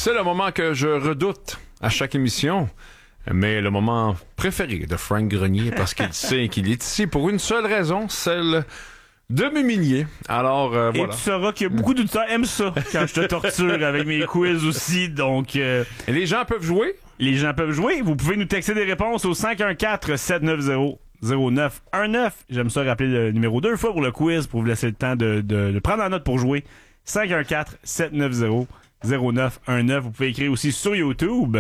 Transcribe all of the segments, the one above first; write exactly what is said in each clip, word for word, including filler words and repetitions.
C'est le moment que je redoute à chaque émission, mais le moment préféré de Frank Grenier parce qu'il sait qu'il est ici pour une seule raison, celle de m'humilier. Alors, euh, voilà. Et tu sauras que beaucoup d'auditeurs aiment ça quand je te torture avec mes quiz aussi, donc... Euh, Et les gens peuvent jouer? Les gens peuvent jouer. Vous pouvez nous texter des réponses au cinq un quatre, sept neuf zéro, zéro neuf un neuf. J'aime ça rappeler le numéro deux fois pour le quiz pour vous laisser le temps de, de, de prendre la note pour jouer. cinq un quatre, sept neuf zéro, zéro neuf un neuf. Vous pouvez écrire aussi sur YouTube.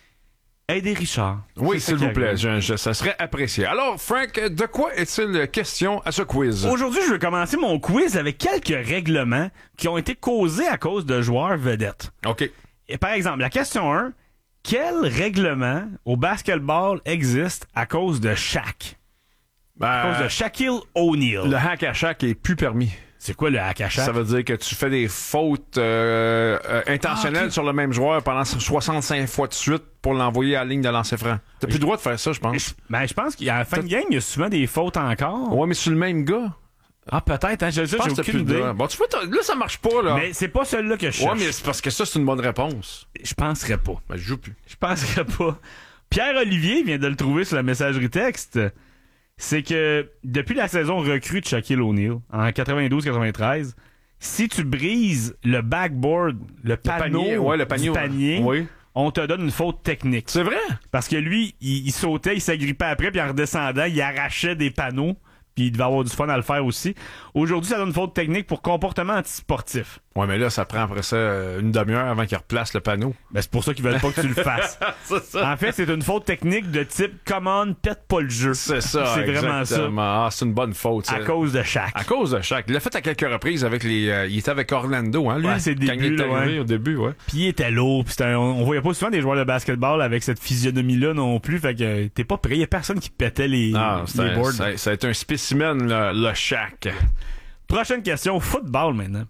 Aidez Richard. Oui, s'il vous plaît. Je, je, ça serait apprécié. Alors, Frank, de quoi est-il question à ce quiz? Aujourd'hui, je vais commencer mon quiz avec quelques règlements qui ont été causés à cause de joueurs vedettes. OK. Et par exemple, la question un, quel règlement au basketball existe à cause de Shaq? Ben, À cause de Shaquille O'Neal. Le hack à Shaq est plus permis. C'est quoi le hack à Shaq? Ça veut dire que tu fais des fautes euh, euh, intentionnelles Ah, okay. sur le même joueur pendant soixante-cinq fois de suite pour l'envoyer à la ligne de lancer franc. T'as plus le droit de faire ça, je pense. Je, ben, je pense qu'à la fin de game, il y a souvent des fautes encore. Ouais, mais sur le même gars. Ah, peut-être, hein, je, Je pense j'ai que t'as aucune plus le idée. droit. Bon, tu vois, là, ça marche pas, là. Mais c'est pas celui-là que je Ouais, cherche. mais c'est parce que ça, c'est une bonne réponse. Je penserais pas. Ben, je joue plus. Je penserais pas. Pierre-Olivier vient de le trouver sur la messagerie texte. C'est que depuis la saison recrue de Shaquille O'Neal, en quatre-vingt-douze quatre-vingt-treize, si tu brises le backboard, le panneau, panier, ouais, le du panier, panier, oui. on te donne une faute technique. C'est vrai? Parce que lui, il, il sautait, il s'agrippait après, puis en redescendant, il arrachait des panneaux, puis il devait avoir du fun à le faire aussi. Aujourd'hui, ça donne une faute technique pour comportement antisportif. Ouais, mais là, ça prend après ça euh, une demi-heure avant qu'il replace le panneau. Ben, c'est pour ça qu'ils veulent pas que tu le fasses. C'est ça. En fait, c'est une faute technique de type « Come on, pète pas le jeu ». C'est ça, C'est vraiment exactement. Ah, c'est une bonne faute. ça. À c'est- cause de Shaq. À cause de Shaq. Il l'a fait à quelques reprises avec les... euh, il était avec Orlando, hein, lui? Ouais, c'est le quand début, il est là, arrivé ouais. au début, ouais. Puis il était lourd, pis c'était un- on, on voyait pas souvent des joueurs de basketball avec cette physionomie-là non plus, fait que euh, t'es pas prêt. Y a personne qui pétait les, Ah, c'est les un- boards. ça, ça a été un spécimen, le, le Shaq. Prochaine question, football maintenant.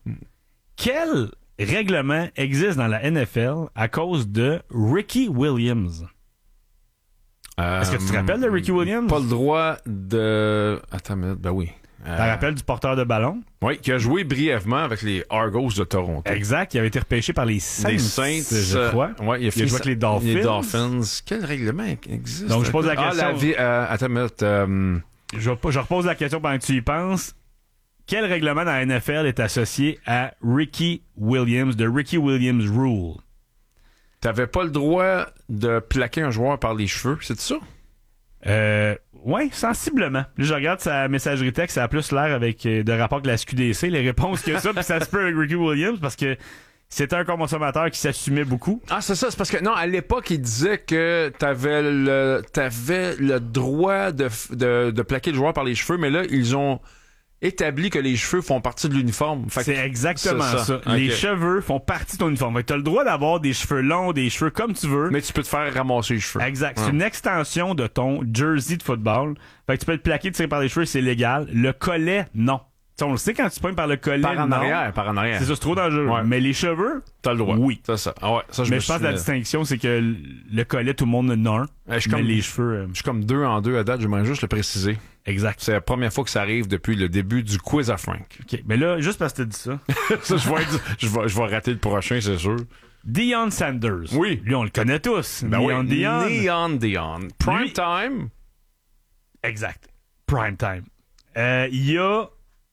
Quel règlement existe dans la N F L à cause de Ricky Williams? Est-ce que tu te rappelles de Ricky Williams? Pas le droit de... Attends une minute, ben oui. Euh, T'en rappelles du porteur de ballon? Oui, qui a joué brièvement avec les Argos de Toronto. Exact, il avait été repêché par les Saints, Les Saints, je crois. euh, ouais, il a, Il a fini joué avec les Dolphins. Les Dolphins. Quel règlement existe? Donc, je pose la Ah, question. la vie, euh, attends une minute. euh, Je, je repose la question pendant que tu y penses. Quel règlement dans la N F L est associé à Ricky Williams, de Ricky Williams Rule? T'avais pas le droit de plaquer un joueur par les cheveux, c'est ça? Euh, ouais, sensiblement. Là, je regarde sa messagerie texte, ça a plus l'air avec euh, de rapport que la S Q D C, les réponses que ça, puis ça se peut avec Ricky Williams, parce que c'était un consommateur qui s'assumait beaucoup. Ah, c'est ça, c'est parce que, non, à l'époque, il disait que t'avais le, t'avais le droit de, f- de, de plaquer le joueur par les cheveux, mais là, ils ont établi que les cheveux font partie de l'uniforme. Fait que- C'est exactement c'est ça. ça. Les Ok. cheveux font partie de ton uniforme. Fait que t'as le droit d'avoir des cheveux longs, des cheveux comme tu veux. Mais tu peux te faire ramasser les cheveux. Exact. Ouais. C'est une extension de ton jersey de football. Fait que tu peux te plaquer, tirer par les cheveux, c'est légal. Le collet, non. T'sais, on le sait quand tu pognes par le collet, Par en non. arrière, par en arrière. C'est ça, c'est trop dangereux. Ouais. Mais les cheveux, T'as le droit. Oui. C'est ça. Ah ouais, ça, je mais me je pense que la souviens. distinction, c'est que le collet, tout le monde en a un. Ouais, je suis mais comme- les cheveux, euh, Je suis comme deux en deux à date, j'aimerais juste le préciser. exact. C'est la première fois que ça arrive depuis le début du quiz à Frank. OK. Mais là, juste parce que t'as dit ça. Ça, je vais, être- je vais, je vais rater le prochain, c'est sûr. Deion Sanders. Oui. Lui, on le connaît tous. Ben Deion, oui, Deion. Neon Dion. Prime Lui- time. Exact. Prime time. Euh, Il y a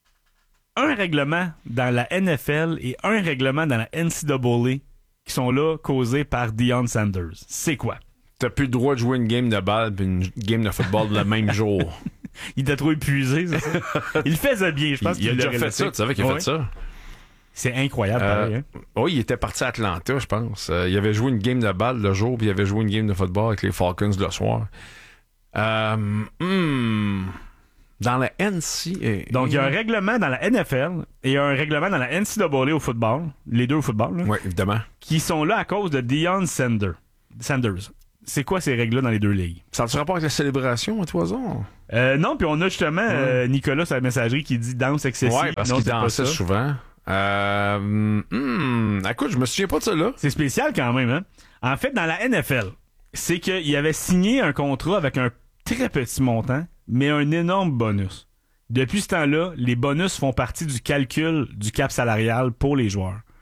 un règlement dans la N F L et un règlement dans la N C A A qui sont là causés par Deion Sanders. C'est quoi? T'as plus le droit de jouer une game de balle puis une game de football le même jour. Il était trop épuisé, c'est ça? Il le faisait bien, je pense Il, il a qu'il déjà l'aurait fait laissé. ça, tu savais qu'il a Ouais. fait ça. C'est incroyable, Euh, pareil, hein? Oui, il était parti à Atlanta, je pense. Euh, il avait joué une game de balle le jour, puis il avait joué une game de football avec les Falcons le soir. Euh, hmm, dans la N C A A. Donc, il y a un règlement dans la N F L et il y a un règlement dans la N C A A au football, les deux au football, là, Oui, évidemment. qui sont là à cause de Deion Sanders. Sanders. C'est quoi ces règles-là dans les deux ligues? Ça a-tu rapport avec la célébration, à Toison? Euh, non, puis on a justement euh, Nicolas sur la messagerie qui dit danse excessive. Oui, parce non, qu'il c'est pas dansait ça. souvent. Euh, hmm, écoute, je me souviens pas de ça, là. C'est spécial quand même, hein? En fait, dans la N F L, c'est qu'il avait signé un contrat avec un très petit montant, mais un énorme bonus. Depuis ce temps-là, les bonus font partie du calcul du cap salarial pour les joueurs.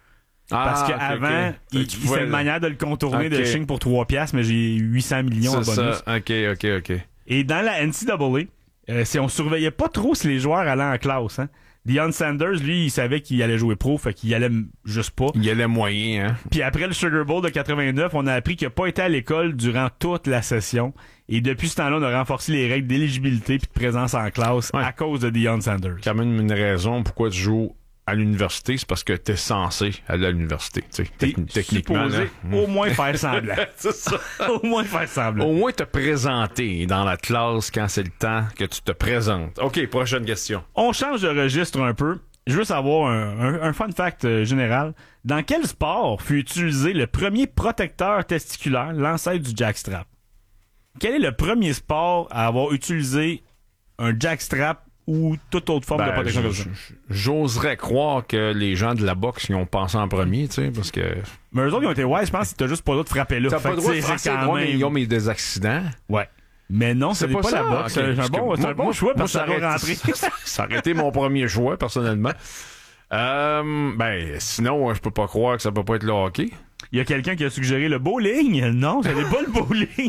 Ah, Parce ok, qu'avant, ok. il, Tu il pouvais- c'était une manière de le contourner, Ok. de ching pour trois piastres, mais j'ai huit cents millions en C'est bonus. ça. OK, OK, OK. Et dans la N C A A, euh, si on surveillait pas trop si les joueurs allaient en classe, hein. Deion Sanders, lui, il savait qu'il allait jouer pro, fait qu'il allait m- juste pas. Il y a les moyens, hein? Puis après le Sugar Bowl de quatre-vingt-neuf, on a appris qu'il n'a pas été à l'école durant toute la session. Et depuis ce temps-là, on a renforcé les règles d'éligibilité puis de présence en classe Ouais. à cause de Deion Sanders. Quand même une raison pourquoi tu joues à l'université, c'est parce que t'es censé aller à l'université. Tu sais, T'es techni- techniquement. supposé là. au moins faire semblant. C'est ça. Au moins faire semblant. Au moins te présenter dans la classe quand c'est le temps que tu te présentes. OK, prochaine question. On change de registre un peu. Je veux savoir un, un- un fun fact euh, général. Dans quel sport fut utilisé le premier protecteur testiculaire, l'ancêtre du jackstrap? Quel est le premier sport à avoir utilisé un jackstrap ou toute autre forme de Ben, protection j- comme ça? j- J'oserais croire que les gens de la boxe y ont pensé en premier, tu sais, parce que... Mais eux autres, ils ont été ouais, je pense que t'as juste pas le droit de frapper là. T'as Fait pas que, le droit de tu sais, faire c'est ça, quand mais même... ils ont mis des accidents. Ouais. Mais non, c'est pas, ça. la boxe. Ok, C'est un parce que bon, c'est moi- un bon moi- choix moi, parce que ça aurait va été- rentrer. ça, ça aurait été mon premier choix, personnellement. Euh, ben, sinon, je peux pas croire que ça peut pas être le hockey. Il y a quelqu'un qui a suggéré le bowling. Non, ce n'est pas le bowling.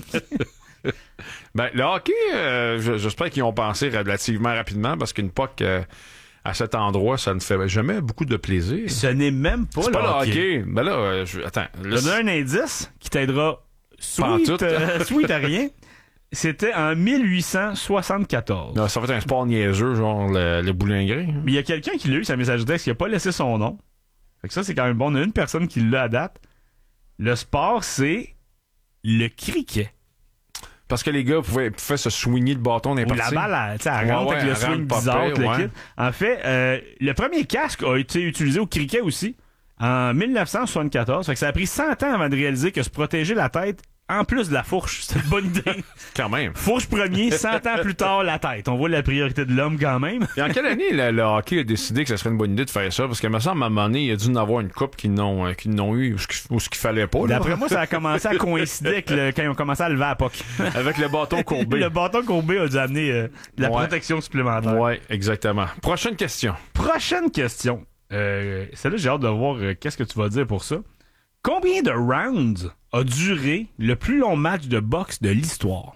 Ben, le hockey, euh, j- j'espère qu'ils ont pensé relativement rapidement parce qu'une P O C, euh, à cet endroit, ça ne fait jamais beaucoup de plaisir. Ce n'est même pas, C'est le, pas le hockey. hockey. Ben là, euh, je, attends. Là, Je te donne un indice qui t'aidera Pas en sweet, tout. euh, sweet à rien. C'était en mille huit cent soixante-quatorze. non, ça va être un sport niaiseux, genre le, le boulingrin. Mais il y a quelqu'un qui l'a eu, sa message de texte, qui a pas laissé son nom. Fait que ça, c'est quand même bon. On a une personne qui l'a à date. Le sport, c'est le cricket. Parce que les gars pouvaient, pouvaient se soigner le bâton des Où la parties. balle, elle, tu sais, elle Ouais, rentre ouais, avec le elle swing rentre pas bizarre, pire, le ouais. kit. En fait, euh, le premier casque a été utilisé au cricket aussi en mille neuf cent soixante-quatorze. Fait que ça a pris cent ans avant de réaliser que se protéger la tête, en plus de la fourche, c'est une bonne idée. Quand même. Fourche premier, cent ans plus tard, la tête. On voit la priorité de l'homme quand même. Et en quelle année le, le hockey a décidé que ça serait une bonne idée de faire ça? Parce que me semble, à un moment donné, il y a dû en avoir une coupe qui n'ont, euh, qui n'ont eu ou ce qu'il, ou ce qu'il fallait pas. Là. D'après moi, ça a commencé à coïncider avec le- quand ils ont commencé à lever à P O C. Avec le bâton courbé. Le bâton courbé a dû amener euh, de la Ouais. protection supplémentaire. Ouais, exactement. Prochaine question. Prochaine question. Euh, celle-là, j'ai hâte de voir euh, qu'est-ce que tu vas dire pour ça. Combien de rounds a duré le plus long match de boxe de l'histoire?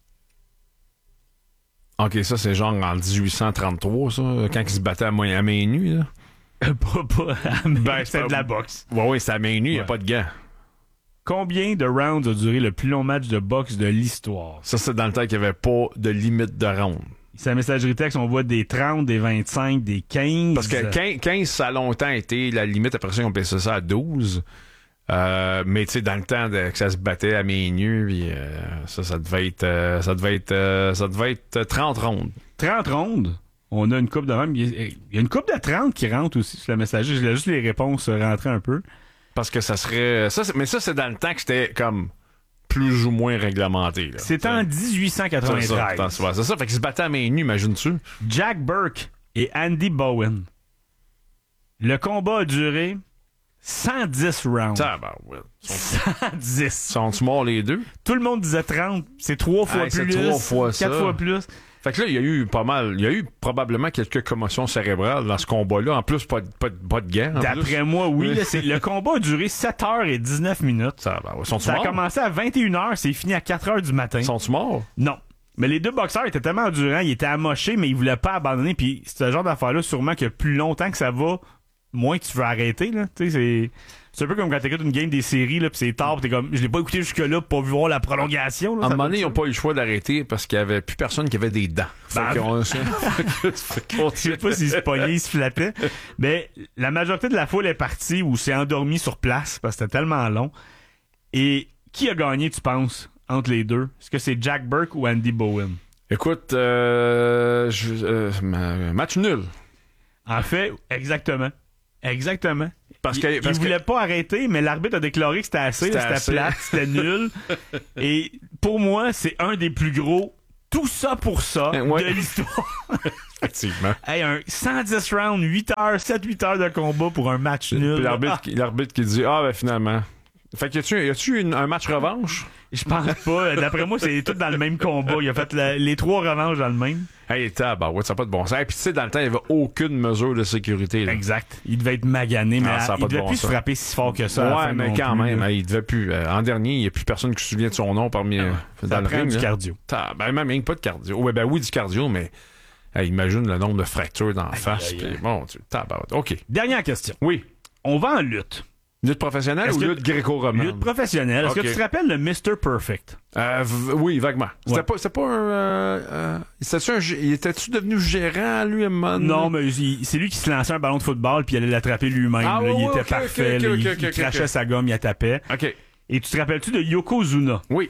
OK, ça, c'est genre en dix-huit cent trente-trois, ça, quand ils se battaient à main, à main nue, là. Euh, pas, pas, mais Ben, c'est c'est de la boxe. Ouais, ouais, c'est à main nue, il n'y a Ouais. pas de gants. Combien de rounds a duré le plus long match de boxe de l'histoire? Ça, c'est dans le temps qu'il n'y avait pas de limite de ronde. C'est la messagerie texte, on voit des trente, des vingt-cinq, des quinze. Parce que quinze, quinze, ça a longtemps été la limite. Après ça, on passait ça à douze. Euh, mais tu sais, dans le temps de, que ça se battait à main nue, puis euh, ça, ça devait être, euh, ça devait être, euh, ça devait être trente rondes. trente rondes. On a une coupe de même. Il y a- il y a une coupe de trente qui rentre aussi sur la messagerie. Je laisse juste les réponses euh, rentrer un peu. Parce que ça serait, ça, c'est- mais ça, c'est dans le temps que c'était comme plus ou moins réglementé. Là. C'est en dix-huit cent C'est ça, quatre-vingt-treize. c'est ça, c'est ça. Fait qu'ils se battaient à main nue, imagines-tu? Jack Burke et Andy Bowen. Le combat a duré cent dix rounds. Ça, ben, ouais. Sont, cent dix. sont-ils morts les deux? Tout le monde disait trente. C'est trois fois Hey, c'est plus. trois fois ça. Quatre fois plus. Fait que là, il y a eu pas mal, il y a eu probablement quelques commotions cérébrales dans ce combat-là. En plus, pas de, pas de, pas de gants. en D'après plus. moi, oui. Là, c'est- le combat a duré sept heures et dix-neuf minutes. Ça, ben, ouais. Sont-ils Ça a morts? commencé à vingt et une heures, c'est fini à quatre heures du matin. Sont-ils morts? Non. Mais les deux boxeurs étaient tellement endurants, ils étaient amochés, mais ils voulaient pas abandonner. Puis c'est ce genre d'affaire-là, sûrement que plus longtemps que ça va, moins que tu veux arrêter. Là. Tu sais, c'est... c'est un peu comme quand t'écoutes une game des séries, là, pis c'est tard, pis t'es comme, je l'ai pas écouté jusque-là pour pas voir la prolongation. Là, À un ça moment doit donné, ils être n'ont pas eu le choix d'arrêter parce qu'il y avait plus personne qui avait des dents. Fait Ben, qu'on- fait qu'on- Je sais pas s'ils se pognaient, ils se flattaient. Mais la majorité de la foule est partie ou s'est endormie sur place parce que c'était tellement long. Et qui a gagné, tu penses, entre les deux? Est-ce que c'est Jack Burke ou Andy Bowen? Écoute, euh, je, euh, ma- match nul. En fait, exactement. Exactement. Parce il, que, il parce que- voulait pas arrêter, mais l'arbitre a déclaré que c'était assez, C'était là, c'était assez. plate, c'était nul. Et pour moi, c'est un des plus gros tout ça pour ça Ouais. de l'histoire. effectivement. Hey, un cent dix rounds, huit heures, sept huit heures de combat pour un match nul. Puis l'arbitre, Ah, qui- l'arbitre qui dit ah ben finalement. Fait que y a-tu, y a-tu une- un match revanche? je pense pas. D'après moi, c'est tout dans le même combat. Il a fait la- les trois revanches dans le même. Hey, tabarouette, ça n'a pas de bon sens. Et puis, tu sais, dans le temps, il n'y avait aucune mesure de sécurité. Là. Exact. Il devait être magané, mais Ah, à, il devait bon plus se frapper si fort que ça. Ouais, à la fin mais non quand plus, même, là. hein, il devait plus. Euh, en dernier, il n'y a plus personne qui se souvient de son nom parmi euh, Ça dans le prend ring. du là. cardio. T'as- Ben, même rien que pas de cardio. Ouais, ben oui, du cardio, mais hey, imagine le nombre de fractures dans la face. aïe, Puis, aïe. bon, tu tabarouette. OK. Dernière question. Oui. On va en lutte. Lutte professionnelle Est-ce ou que- lutte gréco-romaine? Lutte professionnelle. Est-ce Ok. que tu te rappelles le mister Perfect? Euh, v- oui, vaguement. C'était Ouais. pas, c'était pas un. Euh, euh, c'était-tu un gé- il était-tu devenu gérant, lui, à un moment donné? Non, mais il- c'est lui qui se lançait un ballon de football puis il allait l'attraper lui-même. Ah, là. ouais, il ouais, était ok, parfait. ok, là. ok, il ok, il ok, crachait ok. sa gomme, il la tapait. OK. Et tu te rappelles-tu de Yokozuna? Oui.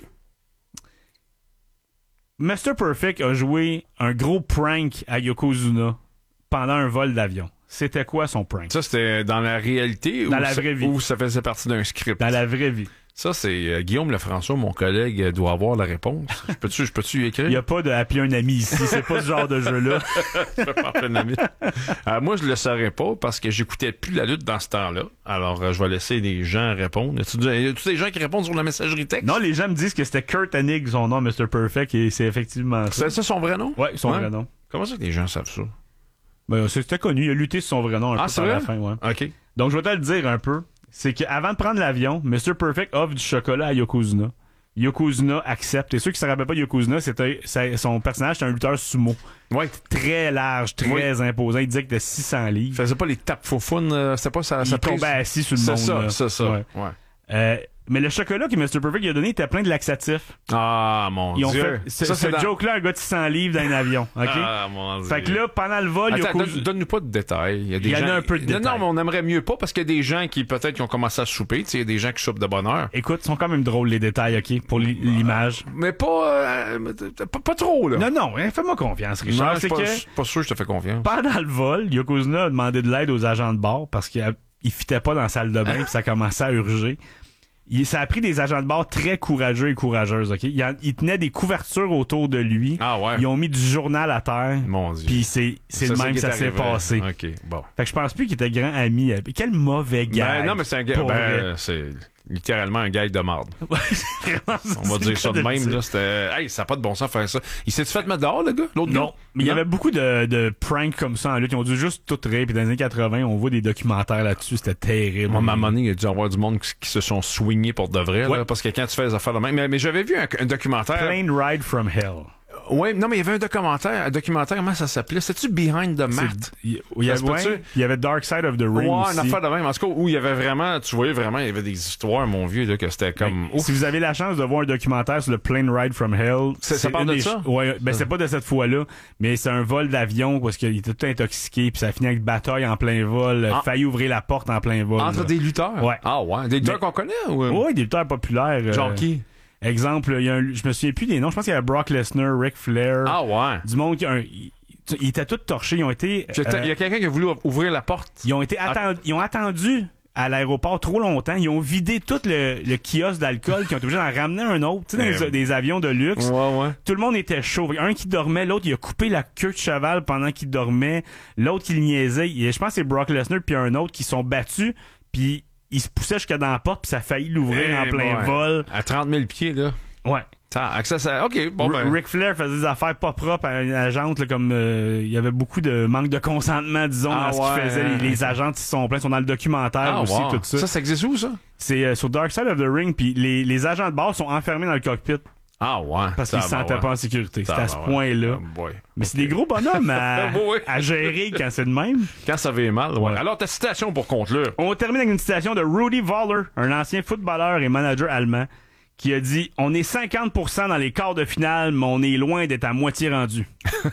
mister Perfect a joué un gros prank à Yokozuna pendant un vol d'avion. C'était quoi son prank? Ça, c'était dans la réalité Dans ou la ça, vraie vie. ou ça faisait partie d'un script? Dans la vraie vie. Ça, c'est euh, Guillaume Lefrançois, mon collègue, euh, doit avoir la réponse. Je peux-tu, je peux-tu y écrire? Il n'y a pas de appeler un ami ici. C'est pas ce genre de jeu-là. Je peux pas appeler un ami. Euh, moi, je le saurais pas parce que j'écoutais plus la lutte dans ce temps-là. Alors, euh, je vais laisser des gens répondre. Y a-tu du- y a-tu des gens qui répondent sur la messagerie texte? Non, les gens me disent que c'était Kurt Hennig, son nom, mister Perfect, et c'est effectivement ça. C'est ça son vrai nom? Ouais, son Ouais. vrai nom. Comment ça que les gens savent ça? Ben, c'était connu. Il a lutté sur son vrai nom un Ah, peu c'est par la vrai? fin, ouais. OK. Donc, je vais te le dire un peu. C'est qu'avant de prendre l'avion, mister Perfect offre du chocolat à Yokozuna. Yokozuna accepte. Et ceux qui ne se rappellent pas de Yokozuna, c'était ça- son personnage, c'était un lutteur sumo. Ouais. Très large, très imposant. Il disait qu'il était six cents Il livres. faisait pas les tapes faufounes, euh, c'était pas ça. Il ça prise- tombait assis sur le C'est monde. ça, là. c'est ça. Ouais. Ouais. Euh, mais le chocolat que mister Perfect lui a donné était plein de laxatifs. Ah, mon Ils ont Dieu. fait ce, ça, ce dans- joke-là, un gars de six cents livres dans un avion. OK? Ah, mon Dieu. Fait que là, pendant le vol, Attends, Yokozuna... donne, donne-nous pas de détails. Il y, a des Il y en a gens... un peu de non, détails. non, mais on aimerait mieux pas parce qu'il y a des gens qui peut-être qui ont commencé à souper. Tu sais, il y a des gens qui soupent de bonne heure. Écoute, ils sont quand même drôles les détails, OK? Pour li- l'image. Mais pas, euh, pas, pas trop, là. Non, non, hein, fais-moi confiance, Non, Richard. je C'est suis pas, que je suis pas sûr que je te fais confiance. pendant le vol, Yokozuna a demandé de l'aide aux agents de bord parce qu'il a- il fitait pas dans la salle de bain puis ça commençait à urger. Il, ça a pris des agents de bord très courageux et courageuses, OK? Il, en- il tenait des couvertures autour de lui. Ah ouais. Ils ont mis du journal à terre. Mon Dieu. Puis c'est, c'est le Ça, même qui que est ça s'est arrivé. passé. OK, bon. Fait que je pense plus qu'il était grand ami. avec- Quel mauvais gars. Ben, non, mais c'est un gars. Pour vrai. Ben, c'est littéralement un gag de marde. Vraiment, On va c'est dire ça de le même, dire. là. C'était. Hey, ça n'a pas de bon sens faire ça. Il s'est-tu fait mettre dehors, le gars? L'autre Non, gars? mais il y avait beaucoup de, de pranks comme ça en lutte. Ils ont dû juste tout rire. Puis dans les années quatre-vingts, on voit des documentaires là-dessus. C'était terrible. Moi, à un moment donné, il y a dû y avoir du monde qui, qui se sont swingés pour de vrai, Ouais. là, parce que quand tu fais des affaires de même. Mais, mais j'avais vu un, un documentaire. Plane Ride from Hell. Ouais, non, mais il y avait un documentaire. Un documentaire, comment ça s'appelait? C'était-tu Behind the Mat? C'est- Il il y, Ça se avait, peut-tu? ouais, il y avait Dark Side of the Ring Ouais, aussi. une affaire de même. En tout cas, où il y avait vraiment, tu voyais vraiment, il y avait des histoires, mon vieux, là, que c'était comme. Ben, Ouf. si vous avez la chance de voir un documentaire sur le Plane Ride from Hell, C'est- ça parle une de des ça? ch- Ouais, ben c'est pas de cette fois-là, mais c'est un vol d'avion parce qu'il était tout intoxiqué puis ça a fini avec bataille en plein vol, En- failli ouvrir la porte en plein vol. Entre là. des lutteurs? Ouais. Ah ouais. Des lutteurs Mais- qu'on connaît? Ou... Ouais, des lutteurs populaires. euh, Genre qui? Exemple, il y a un, je me souviens plus des noms. Je pense qu'il y avait Brock Lesnar, Ric Flair, Ah ouais. du monde qui a un, ils, ils étaient tous torchés. Ils ont été, Puis, euh, Il y a quelqu'un qui a voulu ouvrir la porte. ils ont été atten- ils ont attendu à l'aéroport trop longtemps. Ils ont vidé tout le, le kiosque d'alcool, qui ont été obligés d'en ramener un autre. Tu sais, dans Eh les- des avions de luxe. Ouais, ouais. Tout le monde était chaud. Un qui dormait, l'autre il a coupé la queue de cheval pendant qu'il dormait. L'autre qui le niaisait. Et je pense que c'est Brock Lesnar puis un autre qui sont battus. Puis ils se poussaient jusqu'à dans la porte puis ça a failli l'ouvrir Eh en plein boy. vol. À trente mille pieds, là. Ouais. Ça, accès, ça, OK, bon, ben. R- Ric Flair faisait des affaires pas propres à une agente, là, comme euh, il y avait beaucoup de manque de consentement, disons, Ah dans ce ouais. qu'il faisait. Les, les agentes, ils sont pleins, ils sont dans le documentaire Ah, aussi, wow. tout ça. Ça, ça existe où, ça? C'est euh, sur Dark Side of the Ring, puis les, les agents de bord sont enfermés dans le cockpit Ah, ouais. parce qu'ils se Ça, sentaient ouais. pas en sécurité. Ça, C'était à ce ouais. point-là. Oh boy. Mais c'est des gros bonhommes à, Oui. à gérer quand c'est de même. Quand ça va mal, ouais. Ouais. Alors, ta citation pour conclure. On termine avec une citation de Rudi Völler, un ancien footballeur et manager allemand, qui a dit « On est cinquante pour cent dans les quarts de finale, mais on est loin d'être à moitié rendu.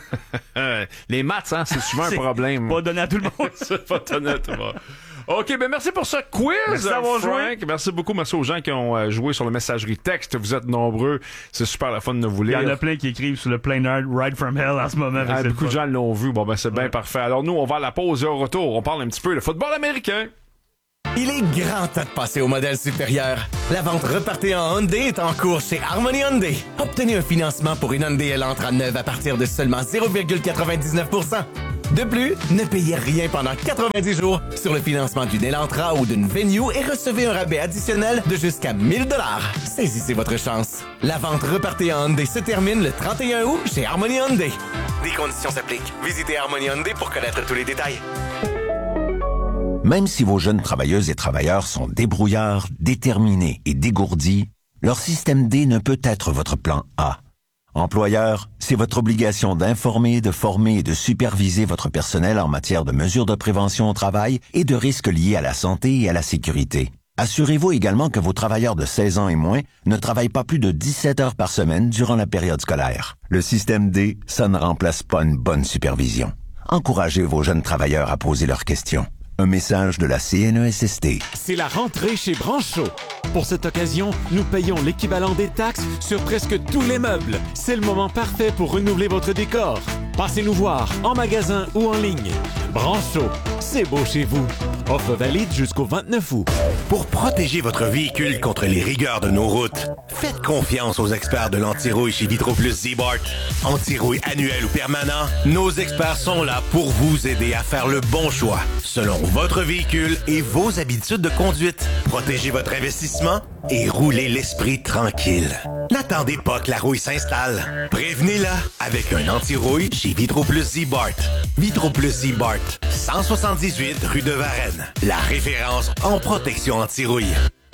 Euh, les maths, hein, c'est souvent un C'est problème. » Pas donné à tout le monde. C'est pas honnête, moi. OK, ben merci pour ce quiz, Merci d'avoir Frank. joué. Merci beaucoup, merci aux gens qui ont euh, joué sur le messagerie texte. Vous êtes nombreux. C'est super la fun de vous Il y lire. en a plein qui écrivent sur le Plane Ride from Hell en ce moment. fait que Ah, c'est le beaucoup de fun. gens l'ont vu. Bon, ben c'est bien Ouais. parfait. Alors nous, on va à la pause et au retour, on parle un petit peu de football américain. Il est grand temps de passer au modèle supérieur. La vente repartée en Hyundai est en cours chez Harmony Hyundai. Obtenez un financement pour une Hyundai Elantra neuve à partir de seulement zéro virgule quatre-vingt-dix-neuf pour cent. De plus, ne payez rien pendant quatre-vingt-dix jours sur le financement d'une Elantra ou d'une Venue et recevez un rabais additionnel de jusqu'à mille dollars. Saisissez votre chance. La vente repartée en Hyundai se termine le trente et un août chez Harmony Hyundai. Des conditions s'appliquent. Visitez Harmony Hyundai pour connaître tous les détails. Même si vos jeunes travailleuses et travailleurs sont débrouillards, déterminés et dégourdis, leur système D ne peut être votre plan A. Employeur, c'est votre obligation d'informer, de former et de superviser votre personnel en matière de mesures de prévention au travail et de risques liés à la santé et à la sécurité. Assurez-vous également que vos travailleurs de seize ans et moins ne travaillent pas plus de dix-sept heures par semaine durant la période scolaire. Le système D, ça ne remplace pas une bonne supervision. Encouragez vos jeunes travailleurs à poser leurs questions. Un message de la C N E S S T. C'est la rentrée chez Brancho. Pour cette occasion, nous payons l'équivalent des taxes sur presque tous les meubles. C'est le moment parfait pour renouveler votre décor. Passez nous voir en magasin ou en ligne. Brancho, c'est beau chez vous. Offre valide jusqu'au vingt-neuf août. Pour protéger votre véhicule contre les rigueurs de nos routes, faites confiance aux experts de l'anti-rouille chez Vitroplus Z-Bart. Anti-rouille annuel ou permanent, nos experts sont là pour vous aider à faire le bon choix selon votre véhicule et vos habitudes de conduite. Protégez votre investissement et roulez l'esprit tranquille. N'attendez pas que la rouille s'installe. Prévenez-la avec un anti-rouille chez Vitroplus Z-Bart. Vitroplus Z-Bart, cent soixante-dix-huit rue de Varennes. La référence en protection anti-rouille.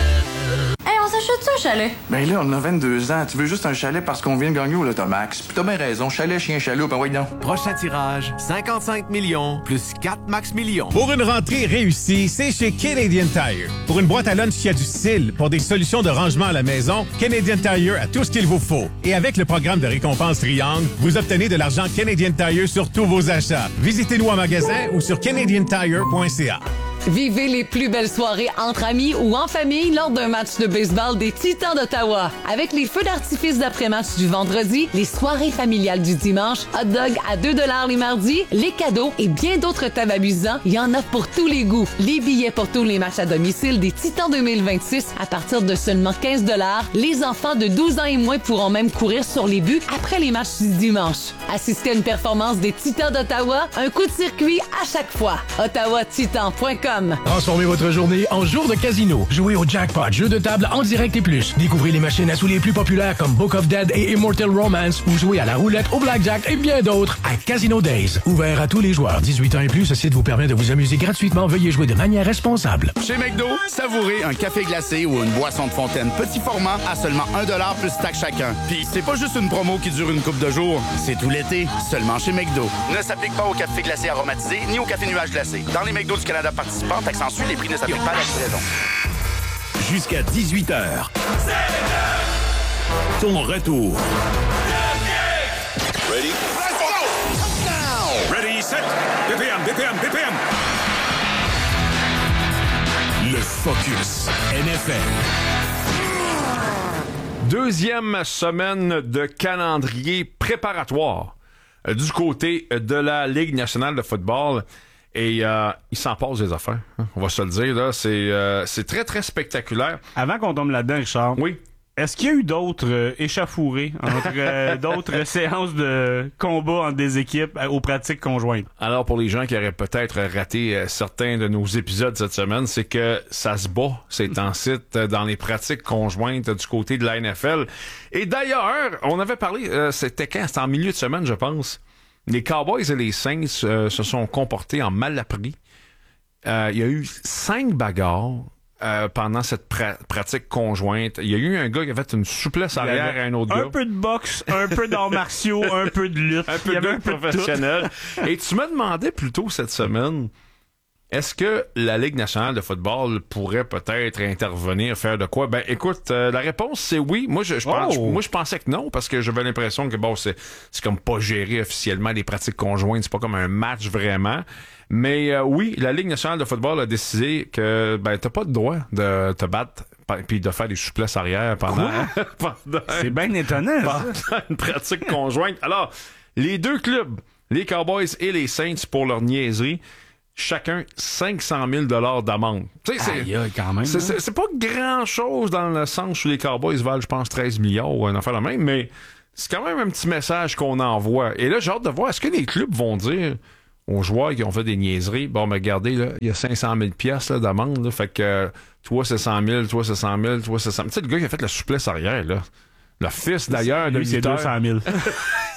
Hey, on s'achète ça, chalet? Ben là, on a vingt-deux ans. Tu veux juste un chalet parce qu'on vient de gagner au Lotomax. Puis t'as bien raison. Chalet, chien, chaloup, ben oui, non. Prochain tirage, cinquante-cinq millions plus quatre max millions. Pour une rentrée réussie, c'est chez Canadian Tire. Pour une boîte à lunch qui a du style, pour des solutions de rangement à la maison, Canadian Tire a tout ce qu'il vous faut. Et avec le programme de récompense Triangle, vous obtenez de l'argent Canadian Tire sur tous vos achats. Visitez-nous en magasin ou sur canadian tire point c a. Vivez les plus belles soirées entre amis ou en famille lors d'un match de baseball des Titans d'Ottawa. Avec les feux d'artifice d'après-match du vendredi, les soirées familiales du dimanche, hot dog à deux dollars les mardis, les cadeaux et bien d'autres tables amusants, il y en a pour tous les goûts. Les billets pour tous les matchs à domicile des Titans deux mille vingt-six à partir de seulement quinze dollars. Les enfants de douze ans et moins pourront même courir sur les buts après les matchs du dimanche. Assistez à une performance des Titans d'Ottawa, un coup de circuit à chaque fois. ottawa titan point com. Transformez votre journée en jour de casino. Jouez au jackpot, jeu de table en direct et plus. Découvrez les machines à sous les plus populaires comme Book of Dead et Immortal Romance ou jouez à la roulette, au blackjack et bien d'autres à Casino Days. Ouvert à tous les joueurs. dix-huit ans et plus, ce site vous permet de vous amuser gratuitement. Veuillez jouer de manière responsable. Chez McDo, savourez un café glacé ou une boisson de fontaine petit format à seulement un dollar plus taxe chacun. Puis c'est pas juste une promo qui dure une couple de jours, c'est tout l'été, seulement chez McDo. Ne s'applique pas au café glacé aromatisé ni au café nuage glacé. Dans les McDo du Canada participants, taxe en suit, les prix ne s'appliquent pas à la livraison. Jusqu'à dix-huit heures. Ton retour. Ready? Ready, set, D P M, D P M, D P M. Le Focus N F L. Deuxième semaine de calendrier préparatoire euh, du côté de la Ligue nationale de football. Et euh, il s'en passe des affaires, hein, on va se le dire. Là, c'est, euh, c'est très, très spectaculaire. Avant qu'on tombe là-dedans, Richard, oui. Est-ce qu'il y a eu d'autres euh, échauffourées, entre euh, d'autres séances de combat entre des équipes euh, aux pratiques conjointes? Alors, pour les gens qui auraient peut-être raté euh, certains de nos épisodes cette semaine, c'est que ça se bat, ces temps-ci, euh, dans les pratiques conjointes euh, du côté de la N F L. Et d'ailleurs, on avait parlé, euh, c'était quand? C'était en milieu de semaine, je pense. Les Cowboys et les Saints euh, se sont comportés en malappris. Euh, il y a eu cinq bagarres euh, pendant cette pra- pratique conjointe. Il y a eu un gars qui a fait une souplesse arrière à un autre un gars. Un peu de boxe, un peu d'arts martiaux, un peu de lutte. Un peu de lutte professionnelle. Et tu me demandais plus tôt cette semaine, est-ce que la Ligue nationale de football pourrait peut-être intervenir, faire de quoi? Ben, écoute, euh, la réponse, c'est oui. Moi, je, je pense, oh. moi, je pensais que non, parce que j'avais l'impression que, bon, c'est, c'est comme pas géré officiellement les pratiques conjointes. C'est pas comme un match vraiment. Mais euh, oui, la Ligue nationale de football a décidé que, ben, t'as pas le droit de te battre puis de faire des souplesses arrière pendant... pendant c'est bien étonnant, pendant ça. une pratique conjointe. Alors, les deux clubs, les Cowboys et les Saints, pour leur niaiserie, chacun cinq cent mille dollars d'amende. Tu sais, c'est, aïe, aïe, quand même, c'est, hein? c'est, c'est pas grand-chose dans le sens où les Cowboys valent, je pense, treize millions ou un affaire de même, mais c'est quand même un petit message qu'on envoie. Et là, j'ai hâte de voir, est-ce que les clubs vont dire aux joueurs qui ont fait des niaiseries, bon, mais regardez, là, il y a cinq cent mille piastres là, d'amende, là, fait que euh, toi, c'est cent mille, toi, c'est cent mille, toi, c'est cent mille. Tu sais, le gars qui a fait la souplesse arrière, là, le fils, d'ailleurs, de lui, c'est deux cent mille.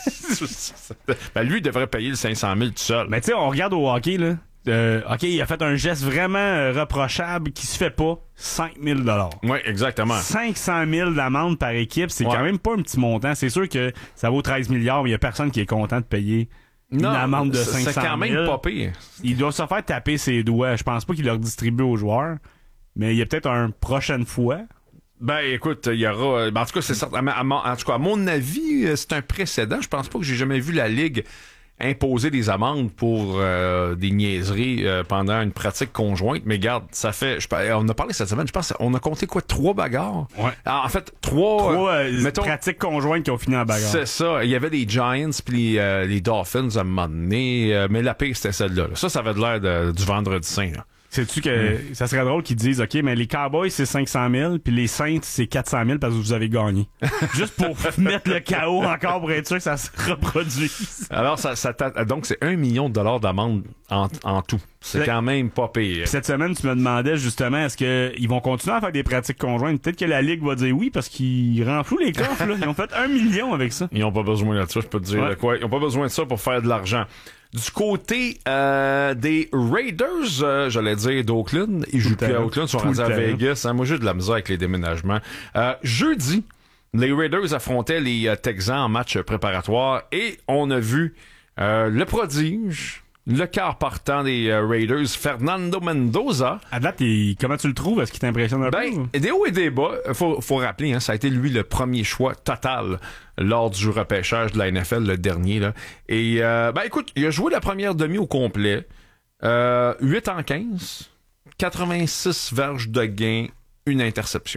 Ben, lui, il devrait payer le cinq cent mille tout seul. Mais tu sais, on regarde au hockey, là. Euh, OK, il a fait un geste vraiment euh, reprochable qui se fait pas. cinq mille dollars. Oui, exactement. cinq cent mille d'amende par équipe, c'est ouais. quand même pas un petit montant. C'est sûr que ça vaut treize milliards, mais il y a personne qui est content de payer non, une amende de cinq cent mille. C'est quand même pas pire. Il doit se faire taper ses doigts. Je pense pas qu'il leur distribue aux joueurs, mais il y a peut-être une prochaine fois. Ben, écoute, il y aura... Ben, en tout cas, c'est certain. En tout cas, à mon avis, c'est un précédent. Je pense pas que j'ai jamais vu la Ligue imposer des amendes pour euh, des niaiseries euh, pendant une pratique conjointe. Mais regarde, ça fait... Je, on a parlé cette semaine, je pense on a compté quoi? Trois bagarres? Ouais. En fait, trois... Trois euh, mettons, pratiques conjointes qui ont fini en bagarre. C'est ça. Il y avait les Giants puis les, euh, les Dolphins à un moment donné. Euh, mais la pire, c'était celle-là. Là. Ça, ça avait de l'air de, du vendredi saint. Là. Sais-tu que mm. ça serait drôle qu'ils disent, OK, mais les Cowboys, c'est cinq cent mille, puis les Saints, c'est quatre cent mille parce que vous avez gagné. Juste pour mettre le chaos encore pour être sûr que ça se reproduise. Alors, ça, ça donc, c'est un million de dollars d'amende en, en tout. C'est, c'est quand même pas pire. Cette semaine, tu me demandais justement, est-ce qu'ils vont continuer à faire des pratiques conjointes? Peut-être que la Ligue va dire oui parce qu'ils renflouent les coffres. Là. Ils ont fait un million avec ça. Ils n'ont pas besoin de ça, je peux te dire ouais. de quoi. Ils n'ont pas besoin de ça pour faire de l'argent. Du côté euh, des Raiders, euh, j'allais dire d'Oakland, ils jouent plus à Oakland, ils sont rendus à Vegas. Hein, moi, j'ai de la misère avec les déménagements. Euh, jeudi, les Raiders affrontaient les euh, Texans en match préparatoire et on a vu euh, le prodige, le quart partant des euh, Raiders, Fernando Mendoza. À date, il, comment tu le trouves? Est-ce qu'il t'impressionne un ben, peu? Des hauts et des bas. Faut, faut rappeler, hein, ça a été lui le premier choix total lors du repêchage de la N F L, le dernier. Là. Et, euh, ben écoute, il a joué la première demi au complet. Euh, huit en quinze, quatre-vingt-six verges de gain, une interception.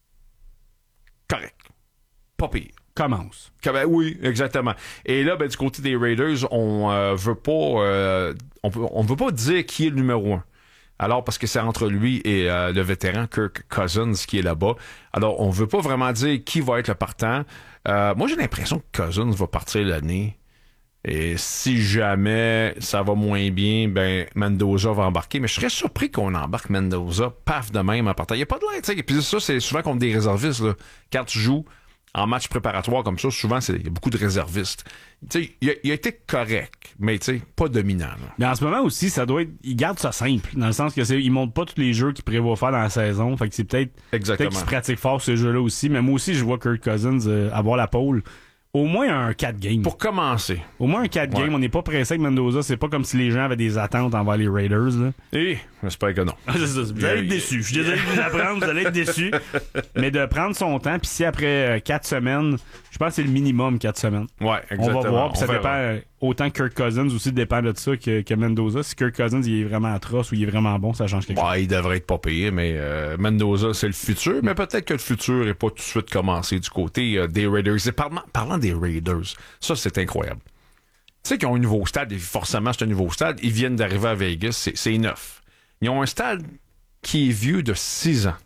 Correct. Pas pire. Commence. Ben, oui, exactement. Et là, ben, du côté des Raiders, on euh, veut pas euh, on, peut, on veut pas dire qui est le numéro un. Alors, parce que c'est entre lui et euh, le vétéran Kirk Cousins qui est là-bas. Alors, on veut pas vraiment dire qui va être le partant. Euh, moi, j'ai l'impression que Cousins va partir l'année. Et si jamais ça va moins bien, ben Mendoza va embarquer. Mais je serais surpris qu'on embarque Mendoza, paf, de même en partant. Il n'y a pas de l'air, tu sais. Puis ça, c'est souvent contre des réservistes, là. Quand tu joues en match préparatoire comme ça, souvent, il y a beaucoup de réservistes. Tu sais, il, il a été correct, mais tu sais, pas dominant. Là. Mais en ce moment aussi, ça doit être... Il garde ça simple, dans le sens que c'est, il montre pas tous les jeux qu'il prévoit faire dans la saison. Fait que c'est peut-être... Exactement. Peut-être qu'il se pratique fort ces jeux-là aussi. Mais moi aussi, je vois Kirk Cousins euh, avoir la pole. Au moins un quatre games. Pour commencer. Au moins un quatre ouais. games. On n'est pas pressé avec Mendoza. C'est pas comme si les gens avaient des attentes envers les Raiders. Là. Eh, j'espère que non. C'est ça, vous allez être déçus. Je suis désolé de vous apprendre, vous allez être déçus. Mais de prendre son temps, puis si après quatre semaines, je pense que c'est le minimum quatre semaines. Ouais, exactement. On va voir, puis ça verra. dépend... Euh, autant que Kirk Cousins aussi dépend de ça que, que Mendoza. Si Kirk Cousins il est vraiment atroce ou il est vraiment bon, ça change quelque chose. Ouais, il devrait être pas payé, mais euh, Mendoza, c'est le futur. Mais peut-être que le futur n'est pas tout de suite commencé du côté euh, des Raiders. Et parlant, parlant des Raiders, ça, c'est incroyable. Tu sais qu'ils ont un nouveau stade, et forcément, c'est un nouveau stade. Ils viennent d'arriver à Vegas, c'est, c'est neuf. Ils ont un stade qui est vieux de six ans.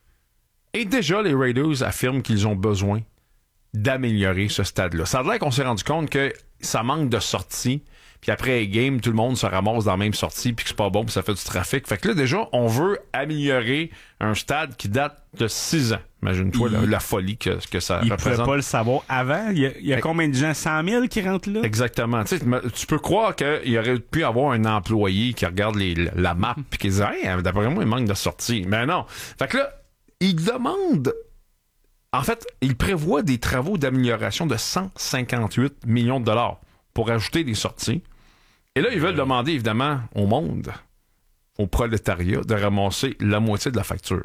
Et déjà, les Raiders affirment qu'ils ont besoin d'améliorer ce stade-là. Ça a l'air qu'on s'est rendu compte que ça manque de sorties, puis après les games, tout le monde se ramasse dans la même sortie, puis que c'est pas bon, puis ça fait du trafic. Fait que là, déjà, on veut améliorer un stade qui date de six ans. Imagine-toi il... la, la folie que, que ça il représente. Il ne pas le savoir avant. Il y a, il y a combien de gens? cent mille qui rentrent là? Exactement. Tu sais, tu peux croire qu'il aurait pu avoir un employé qui regarde les, la map, puis qui dit « Hey, d'après moi, il manque de sortie. » Mais non. Fait que là, il demande... En fait, il prévoit des travaux d'amélioration de cent cinquante-huit millions de dollars pour ajouter des sorties. Et là, ils veulent demander, évidemment, au monde, au prolétariat, de ramasser la moitié de la facture.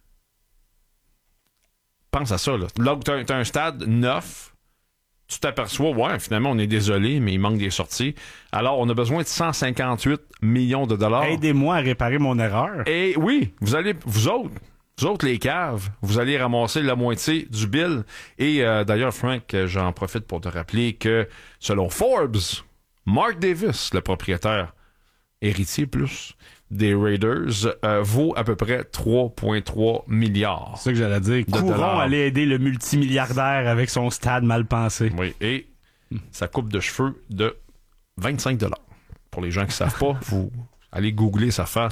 Pense à ça, là. Là où tu as un stade neuf, tu t'aperçois, ouais, finalement, on est désolé, mais il manque des sorties. Alors, on a besoin de cent cinquante-huit millions de dollars. Aidez-moi à réparer mon erreur. Et oui, vous allez, vous autres, Vous autres, les caves, vous allez ramasser la moitié du bill. Et euh, d'ailleurs, Frank, j'en profite pour te rappeler que selon Forbes, Mark Davis, le propriétaire héritier plus des Raiders, euh, vaut à peu près trois virgule trois milliards. C'est ça que j'allais dire. Courons aller aider le multimilliardaire avec son stade mal pensé. Oui, et sa coupe de cheveux de vingt-cinq dollars. Pour les gens qui ne savent pas, vous allez googler sa face.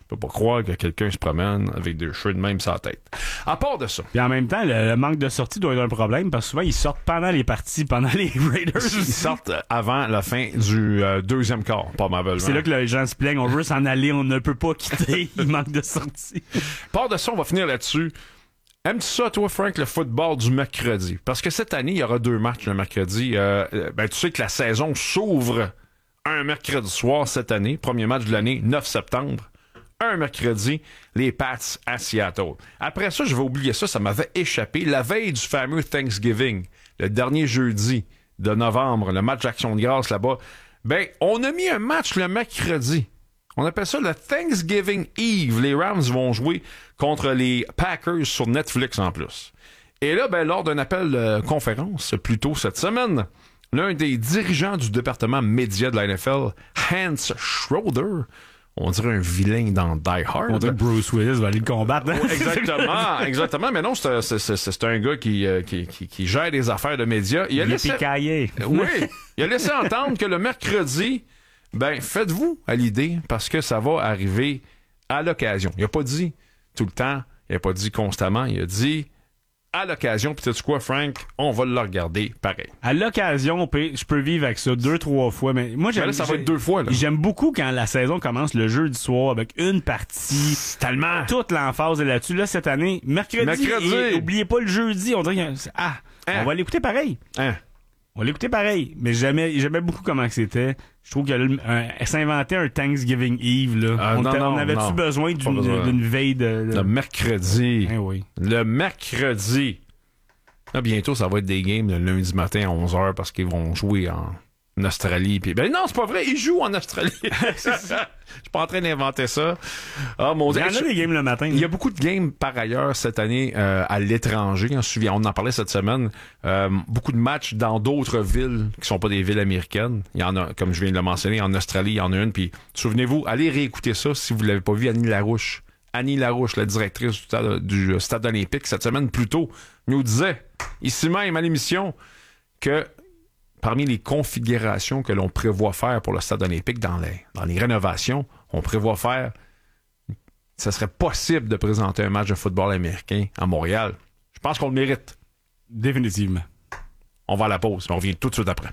Je peux pas croire que quelqu'un se promène avec deux cheveux de même sur la tête. À part de ça. Puis en même temps, le, le manque de sortie doit être un problème parce que souvent, ils sortent pendant les parties, pendant les Raiders. Ils sortent avant la fin du euh, deuxième quart, probablement. C'est là que les gens se plaignent. On veut s'en aller, on ne peut pas quitter. Il manque de sortie. À part de ça, on va finir là-dessus. Aimes-tu ça, toi, Frank, le football du mercredi? Parce que cette année, il y aura deux matchs le mercredi. Euh, ben, tu sais que la saison s'ouvre un mercredi soir cette année. Premier match de l'année, neuf septembre. Un mercredi, les Pats à Seattle. Après ça, je vais oublier ça, ça m'avait échappé. La veille du fameux Thanksgiving, le dernier jeudi de novembre, le match d'Action de grâce là-bas, ben, on a mis un match le mercredi. On appelle ça le Thanksgiving Eve. Les Rams vont jouer contre les Packers sur Netflix en plus. Et là, ben, lors d'un appel de conférence, plus tôt cette semaine, l'un des dirigeants du département média de la N F L, Hans Schroeder, on dirait un vilain dans Die Hard. On dirait que Bruce Willis va aller le combattre. Oh, exactement, exactement. Mais non, c'est, c'est, c'est, c'est un gars qui, qui, qui, qui gère des affaires de médias. Il a Il laissé... est picaillé. Oui, il a laissé entendre que le mercredi, ben, faites-vous à l'idée parce que ça va arriver à l'occasion. Il a pas dit tout le temps, il a pas dit constamment, il a dit à l'occasion. Puis sais-tu quoi, Frank? On va le regarder pareil. À l'occasion, je peux vivre avec ça deux, trois fois. Mais moi, j'aime, mais là, ça va être deux fois. Là. J'aime beaucoup quand la saison commence le jeudi soir avec une partie. Tellement. Toute l'emphase est là-dessus. Là, cette année, mercredi. Mercredi. Et oubliez pas le jeudi. On dirait que, ah, hein? On va l'écouter pareil. Hein? On va l'écouter pareil. Mais j'aimais, j'aimais beaucoup comment c'était. Je trouve qu'elle s'inventait un Thanksgiving Eve. Là. Ah, on, non, non, on avait-tu non. besoin d'une, besoin. d'une veille de, de... Le mercredi. Hein, oui. Le mercredi. Là, bientôt, ça va être des games le lundi matin à onze heures parce qu'ils vont jouer en Australie. Puis, ben non, c'est pas vrai, ils jouent en Australie. Je suis pas en train d'inventer ça. Ah, mon Dieu. Il y en a des games le matin. Il y a beaucoup de games par ailleurs cette année euh, à l'étranger. On en parlait cette semaine. Euh, beaucoup de matchs dans d'autres villes qui sont pas des villes américaines. Il y en a, comme je viens de le mentionner, en Australie, il y en a une. Puis souvenez-vous, allez réécouter ça si vous l'avez pas vu, Annie Larouche. Annie Larouche, la directrice du stade, du stade olympique, cette semaine plus tôt, nous disait, ici même à l'émission, que parmi les configurations que l'on prévoit faire pour le stade olympique dans les, dans les rénovations, on prévoit faire, ça serait possible de présenter un match de football américain à Montréal. Je pense qu'on le mérite. Définitivement. On va à la pause. On revient tout de suite après.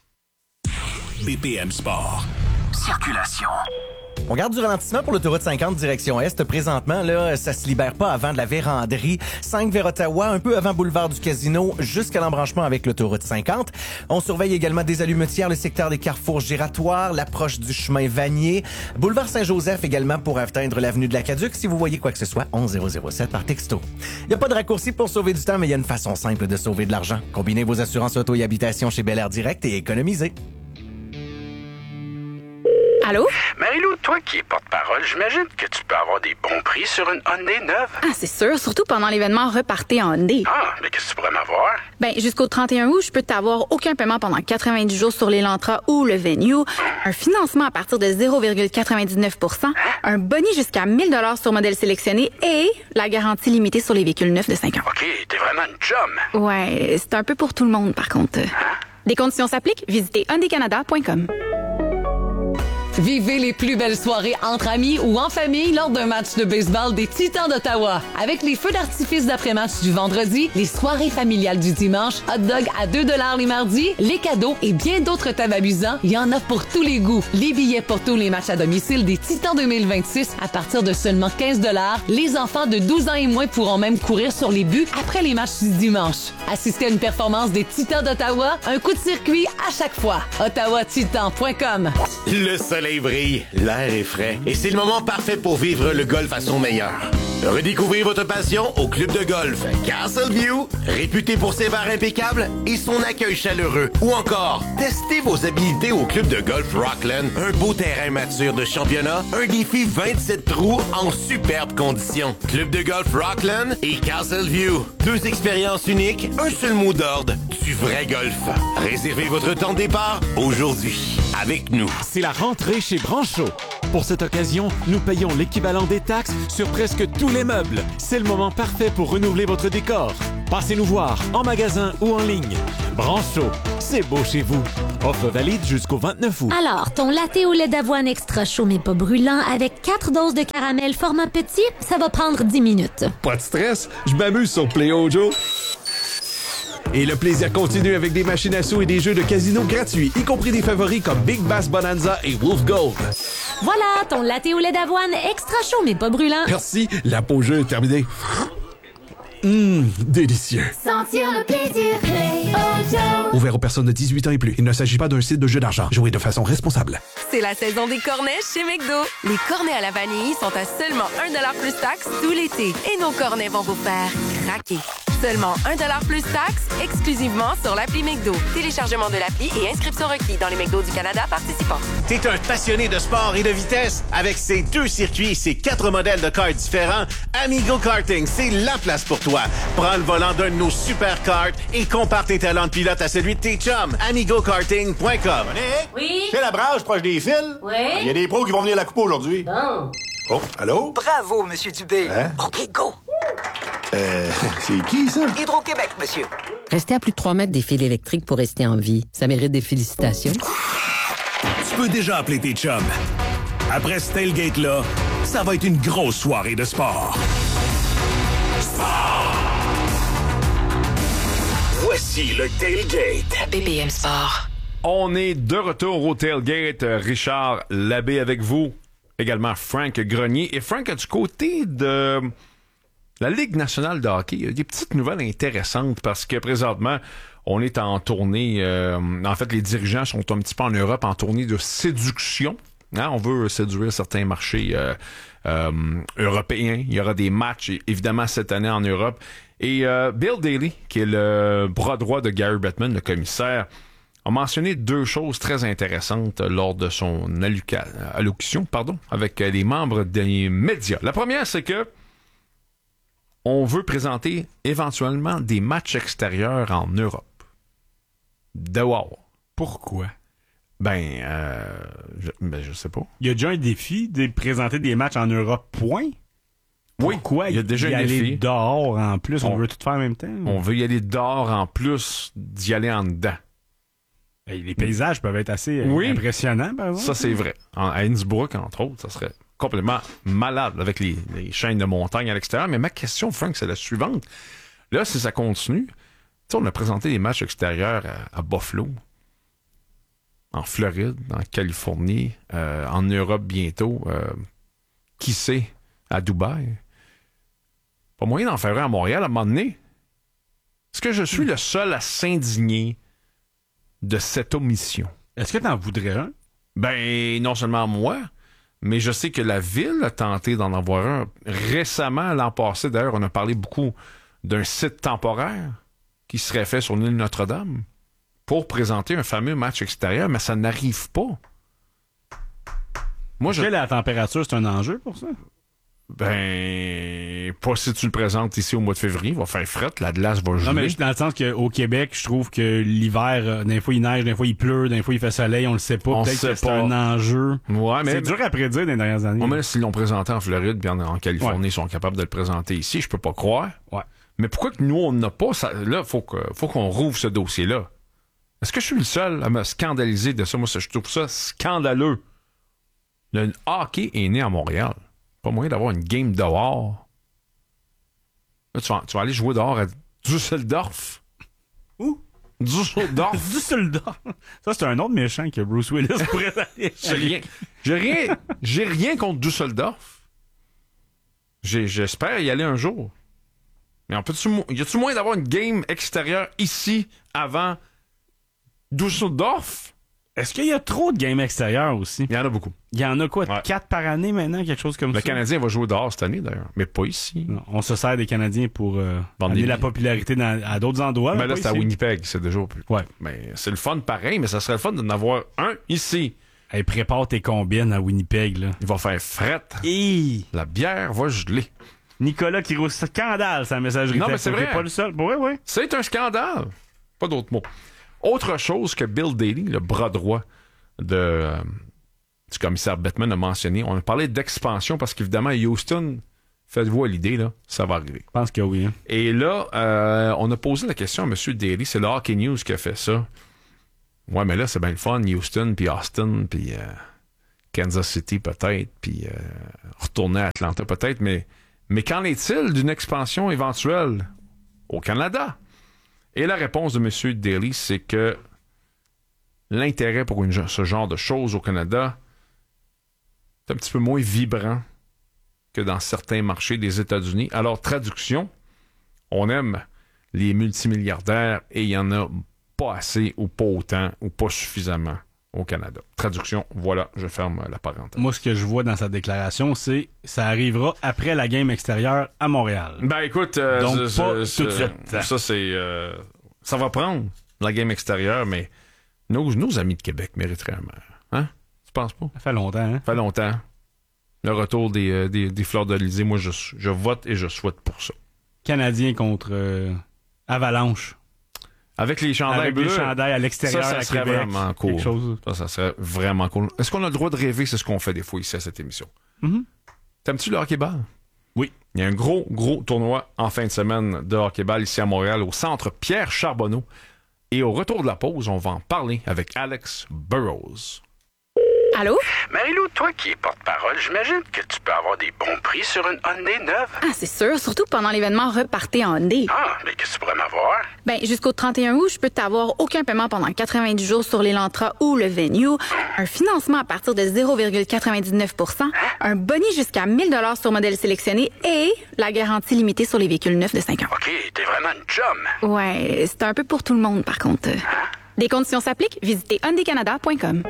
B P M Sport. Circulation. On garde du ralentissement pour l'autoroute cinquante direction Est. Présentement, là, ça se libère pas avant de la Vérandrie. cinq vers Ottawa, un peu avant boulevard du Casino, jusqu'à l'embranchement avec l'autoroute cinquante. On surveille également des allumetières, le secteur des carrefours giratoires, l'approche du chemin Vanier. Boulevard Saint-Joseph également pour atteindre l'avenue de l'Aqueduc. Si vous voyez quoi que ce soit, onze zéro zéro sept par texto. Il n'y a pas de raccourci pour sauver du temps, mais il y a une façon simple de sauver de l'argent. Combinez vos assurances auto et habitation chez Bel Air Direct et économisez. Allô? Marie-Lou, toi qui es porte-parole, j'imagine que tu peux avoir des bons prix sur une Hyundai neuve. Ah, c'est sûr, surtout pendant l'événement Repartez en Hyundai. Ah, mais qu'est-ce que tu pourrais m'avoir? Ben, jusqu'au trente et un août, je peux t'avoir aucun paiement pendant quatre-vingt-dix jours sur l'Elantra ou le Venue, un financement à partir de zéro virgule quatre-vingt-dix-neuf pour cent, un boni jusqu'à mille dollars sur modèle sélectionné et la garantie limitée sur les véhicules neufs de cinq ans. OK, t'es vraiment une chum. Ouais, c'est un peu pour tout le monde, par contre. Hein? Des conditions s'appliquent, visitez hyundai canada point com. Vivez les plus belles soirées entre amis ou en famille lors d'un match de baseball des Titans d'Ottawa. Avec les feux d'artifice d'après-match du vendredi, les soirées familiales du dimanche, hot dog à deux dollars les mardis, les cadeaux et bien d'autres thèmes amusants, il y en a pour tous les goûts. Les billets pour tous les matchs à domicile des Titans deux mille vingt-six à partir de seulement quinze dollars. Les enfants de douze ans et moins pourront même courir sur les buts après les matchs du dimanche. Assistez à une performance des Titans d'Ottawa, un coup de circuit à chaque fois. ottawa titan point com. Le soleil brille, l'air est frais et c'est le moment parfait pour vivre le golf à son meilleur. Redécouvrez votre passion au club de golf Castleview, réputé pour ses bars impeccables et son accueil chaleureux. Ou encore, testez vos habilités au club de golf Rockland, un beau terrain mature de championnat, un défi vingt-sept trous en superbes conditions. Club de golf Rockland et Castleview, deux expériences uniques, un seul mot d'ordre, du vrai golf. Réservez votre temps de départ aujourd'hui. avec nous. C'est la rentrée chez Brancho. Pour cette occasion, nous payons l'équivalent des taxes sur presque tous les meubles. C'est le moment parfait pour renouveler votre décor. Passez nous voir en magasin ou en ligne. Brancho, c'est beau chez vous. Offre valide jusqu'au vingt-neuf août. Alors, ton latte au lait d'avoine extra chaud mais pas brûlant avec quatre doses de caramel format petit, ça va prendre dix minutes. Pas de stress, je m'amuse sur Play Ojo. Et le plaisir continue avec des machines à sous et des jeux de casino gratuits, y compris des favoris comme Big Bass Bonanza et Wolf Gold. Voilà, ton latte au lait d'avoine extra chaud mais pas brûlant. Merci, la pause jeu est terminée. Hum, délicieux. Sentir le plaisir, Play Ojo. Ouvert aux personnes de dix-huit ans et plus. Il ne s'agit pas d'un site de jeu d'argent. Jouez de façon responsable. C'est la saison des cornets chez McDo. Les cornets à la vanille sont à seulement un dollar plus taxe tout l'été. Et nos cornets vont vous faire craquer. Seulement un dollar plus taxe, exclusivement sur l'appli McDo. Téléchargement de l'appli et inscription requis dans les McDo du Canada participants. T'es un passionné de sport et de vitesse? Avec ses deux circuits et ses quatre modèles de karts différents, Amigo Karting, c'est la place pour toi. Prends le volant d'un de nos super karts et compare tes talents de pilote à celui de tes chums. amigo karting point com. Oui? C'est la branche proche des fils? Oui. Il y a des pros qui vont venir la couper aujourd'hui. Bon. Oh, allô? Bravo, Monsieur Dubé. Hein? OK, go. Euh, c'est qui, ça? Hydro-Québec, monsieur. Rester à plus de trois mètres des fils électriques pour rester en vie, ça mérite des félicitations. Tu peux déjà appeler tes chums. Après ce tailgate-là, ça va être une grosse soirée de sport. Sport! Voici le tailgate. B B M Sport. On est de retour au tailgate. Richard Labbé avec vous. Également Frank Grenier. Et Frank, du côté de la Ligue nationale de hockey, il y a des petites nouvelles intéressantes parce que présentement, on est en tournée. Euh, en fait, les dirigeants sont un petit peu en Europe en tournée de séduction. Hein, on veut séduire certains marchés euh, euh, européens. Il y aura des matchs, évidemment, cette année en Europe. Et euh, Bill Daly, qui est le bras droit de Gary Bettman, le commissaire, a mentionné deux choses très intéressantes lors de son alloca- allocution pardon, avec les membres des médias. La première, c'est que on veut présenter éventuellement des matchs extérieurs en Europe. Dehors. Pourquoi? Ben, euh, je, ben, je sais pas. Il y a déjà un défi de présenter des matchs en Europe, point. Oui, Pourquoi il y a déjà y un aller défi. dehors en plus? On, On- veut tout faire en même temps? On veut y aller dehors en plus d'y aller en dedans. Hey, les paysages peuvent être assez euh, Oui. impressionnants, par exemple. Ça, c'est vrai. En, à Innsbruck, entre autres, ça serait complètement malade avec les, les chaînes de montagne à l'extérieur. Mais ma question, Frank, c'est la suivante. Là, si ça continue, tu sais, on a présenté des matchs extérieurs à, à Buffalo, en Floride, en Californie, euh, en Europe bientôt, euh, qui sait, à Dubaï. Pas moyen d'en faire un à Montréal à un moment donné. Est-ce que je suis le seul à s'indigner de cette omission? Est-ce que t'en voudrais un? Ben, non seulement moi, mais je sais que la ville a tenté d'en avoir un récemment, l'an passé. D'ailleurs, on a parlé beaucoup d'un site temporaire qui serait fait sur l'île Notre-Dame pour présenter un fameux match extérieur, mais ça n'arrive pas. Moi, je... Est-ce que la température, c'est un enjeu pour ça? Ben, pas si tu le présentes ici au mois de février. Il va faire fret, la glace va geler. Non, mais dans le sens qu'au Québec, je trouve que l'hiver, euh, des fois il neige, des fois il pleut, des fois il fait soleil, on le sait pas. On Peut-être sait que c'est pas. un enjeu. Ouais, mais c'est dur à prédire dans les dernières années. Ouais, mais s'ils l'ont présenté en Floride bien en Californie, ils sont capables de le présenter ici, je peux pas croire. Ouais. Mais pourquoi que nous, on n'a pas ça? Là, faut que, faut qu'on rouvre ce dossier-là. Est-ce que je suis le seul à me scandaliser de ça? Moi, ça, je trouve ça scandaleux. Le hockey est né à Montréal. Pas moyen d'avoir une game dehors. Là, tu vas, tu vas aller jouer dehors à Düsseldorf. Où? Düsseldorf. Düsseldorf. Ça, c'est un autre méchant que Bruce Willis pourrait aller. J'ai rien, j'ai rien, j'ai rien contre Düsseldorf. J'ai, j'espère y aller un jour. Mais on peut-tu, mo- y a-tu moyen d'avoir une game extérieure ici avant Düsseldorf? Est-ce qu'il y a trop de games extérieurs aussi? Il y en a beaucoup. Il y en a quoi? Quatre par année maintenant? Quelque chose comme Le ça? Canadien va jouer dehors cette année, d'ailleurs. Mais pas ici. Non, on se sert des Canadiens pour euh, Vendre amener des la billets. popularité dans- à d'autres endroits. Mais mais là, pas c'est à ici. Winnipeg. C'est déjà plus. Ouais. Mais c'est le fun pareil, mais ça serait le fun d'en avoir un ici. Hey, prépare tes combines à Winnipeg, là. Il va faire fret. Hi! La bière va geler. Nicolas qui roule scandale sa messagerie. Non, mais texte. c'est vrai. T'es pas le seul. Oui, oui. C'est un scandale. Pas d'autre mot. Autre chose que Bill Daly, le bras droit de, euh, du commissaire Bettman a mentionné. On a parlé d'expansion parce qu'évidemment, Houston, faites-vous à l'idée, là, ça va arriver. Je pense que oui. Hein. Et là, euh, on a posé la question à M. Daly, c'est le Hockey News qui a fait ça. Ouais, mais là, c'est bien le fun, Houston, puis Austin, puis euh, Kansas City peut-être, puis euh, retourner à Atlanta peut-être, mais, mais qu'en est-il d'une expansion éventuelle au Canada? Et la réponse de M. Daly, c'est que l'intérêt pour une, ce genre de choses au Canada est un petit peu moins vibrant que dans certains marchés des États-Unis. Alors, traduction, on aime les multimilliardaires et il y en a pas assez ou pas autant ou pas suffisamment au Canada. Traduction, voilà, je ferme la parenthèse. Moi, ce que je vois dans sa déclaration, c'est ça arrivera après la game extérieure à Montréal. Ben écoute, euh, donc c'est, pas c'est, tout de suite. Ça, c'est... Euh, ça va prendre la game extérieure, mais nos, nos amis de Québec mériteraient un maire. Hein? Tu penses pas? Ça fait longtemps, hein? Ça fait longtemps. Le retour des, euh, des, des fleurs de l'Élysée, moi, je, je vote et je souhaite pour ça. Canadien contre euh, Avalanche. Avec les chandails Avec bleus. les chandails à l'extérieur, ça, ça à serait Québec, vraiment cool. quelque chose. Ça, ça serait vraiment cool. Est-ce qu'on a le droit de rêver? C'est ce qu'on fait des fois ici à cette émission. Mm-hmm. T'aimes-tu le hockey-ball? Oui. Il y a un gros, gros tournoi en fin de semaine de hockey-ball ici à Montréal, au centre Pierre Charbonneau. Et au retour de la pause, on va en parler avec Alex Burrows. Allô? Marie-Lou, toi qui es porte-parole, j'imagine que tu peux avoir des bons prix sur une Hyundai neuve. Ah, c'est sûr, surtout pendant l'événement Repartez en Hyundai. Ah, mais qu'est-ce que tu pourrais m'avoir? Ben, jusqu'au trente et un août, je peux t'avoir aucun paiement pendant quatre-vingt-dix jours sur l'Elantra ou le Venue, un financement à partir de zéro virgule quatre-vingt-dix-neuf pour cent, un boni jusqu'à mille dollars sur modèle sélectionné et la garantie limitée sur les véhicules neufs de cinq ans. OK, t'es vraiment une chum. Ouais, c'est un peu pour tout le monde, par contre. Des conditions s'appliquent, visitez hyundai canada point com.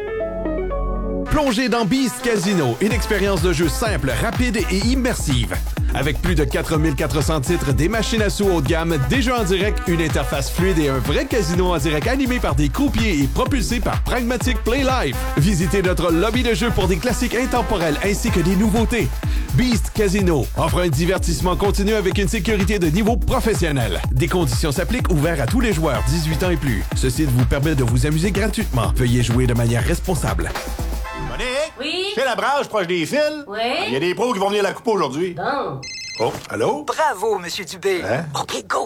Plongez dans Beast Casino, une expérience de jeu simple, rapide et immersive. Avec plus de quatre mille quatre cents titres, des machines à sous haut de gamme, des jeux en direct, une interface fluide et un vrai casino en direct animé par des croupiers et propulsé par Pragmatic Play Live. Visitez notre lobby de jeu pour des classiques intemporels ainsi que des nouveautés. Beast Casino offre un divertissement continu avec une sécurité de niveau professionnel. Des conditions s'appliquent, ouverts à tous les joueurs dix-huit ans et plus. Ce site vous permet de vous amuser gratuitement. Veuillez jouer de manière responsable. Monique? Oui? C'est la branche proche des fils? Oui? Il y a des pros qui vont venir la couper aujourd'hui. Bon. Oh, allô? Bravo, Monsieur Dubé. Hein? OK, go.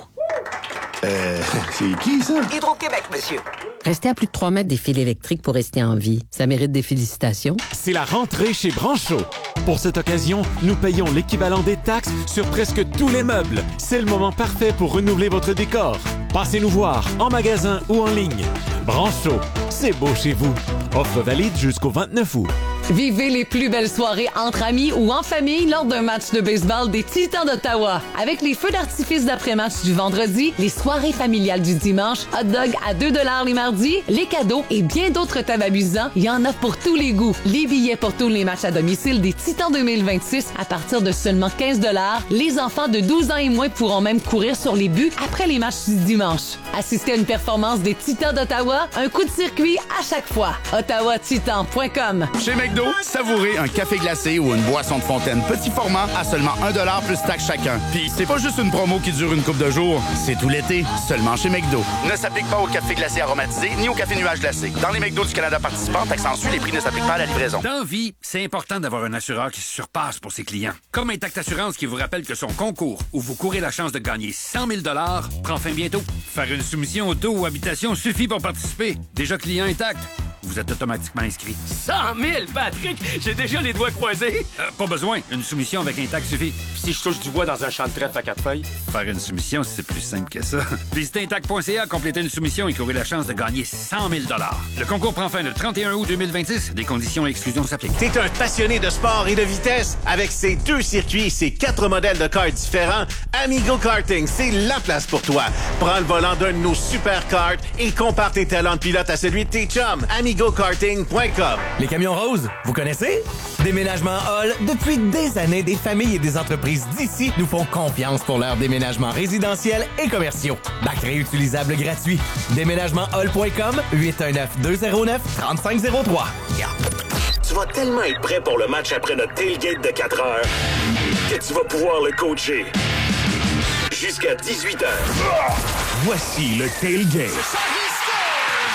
Euh, c'est qui, ça? Hydro-Québec, monsieur. Restez à plus de trois mètres des fils électriques pour rester en vie. Ça mérite des félicitations. C'est la rentrée chez Brancho. Pour cette occasion, nous payons l'équivalent des taxes sur presque tous les meubles. C'est le moment parfait pour renouveler votre décor. Passez nous voir en magasin ou en ligne. Brancho, c'est beau chez vous. Offre valide jusqu'au vingt-neuf août. Vivez les plus belles soirées entre amis ou en famille lors d'un match de baseball des Titans d'Ottawa. Avec les feux d'artifice d'après-match du vendredi, les soirées familiales du dimanche, hot dog à deux dollars les mardis, les cadeaux et bien d'autres thèmes amusants, il y en a pour tous les goûts. Les billets pour tous les matchs à domicile des Titans deux mille vingt-six à partir de seulement quinze dollars. Les enfants de douze ans et moins pourront même courir sur les buts après les matchs du dimanche. Assistez à une performance des Titans d'Ottawa, un coup de circuit à chaque fois. ottawa titan point com. Chez McDo, savourez un café glacé ou une boisson de fontaine petit format à seulement un dollar plus taxe chacun. Puis c'est pas juste une promo qui dure une couple de jours, c'est tout l'été, seulement chez McDo. Ne s'applique pas au café glacé aromatisé ni au café nuage glacé. Dans les McDo du Canada participants, taxe en sus, les prix ne s'appliquent pas à la livraison. Dans la vie, c'est important d'avoir un assureur qui se surpasse pour ses clients. Comme Intact Assurance qui vous rappelle que son concours, où vous courez la chance de gagner cent mille dollars, prend fin bientôt. Faire une soumission auto ou habitation suffit pour participer. Déjà client Intact, vous êtes automatiquement inscrit. cent mille, Patrick! J'ai déjà les doigts croisés! Euh, pas besoin. Une soumission avec Intact suffit. Si je touche du bois dans un champ de trèfle à quatre feuilles? Faire une soumission, c'est plus simple que ça. Visitez intact point c a, complétez une soumission et courez la chance de gagner cent mille dollars. Le concours prend fin le trente et un août deux mille vingt-six. Des conditions et exclusions s'appliquent. T'es un passionné de sport et de vitesse? Avec ses deux circuits et ses quatre modèles de karts différents, Amigo Karting, c'est la place pour toi. Prends le volant d'un de nos super karts et compare tes talents de pilote à celui de tes chums. amigo karting point com. Les camions roses, vous connaissez? Déménagement Hall, depuis des années, des familles et des entreprises d'ici nous font confiance pour leur déménagement résidentiel et commerciaux. Bac réutilisable gratuit. déménagement hall point com, huit un neuf, deux zéro neuf, trois cinq zéro trois. Yeah. Tu vas tellement être prêt pour le match après notre tailgate de quatre heures que tu vas pouvoir le coacher jusqu'à dix-huit heures. Voici le tailgate.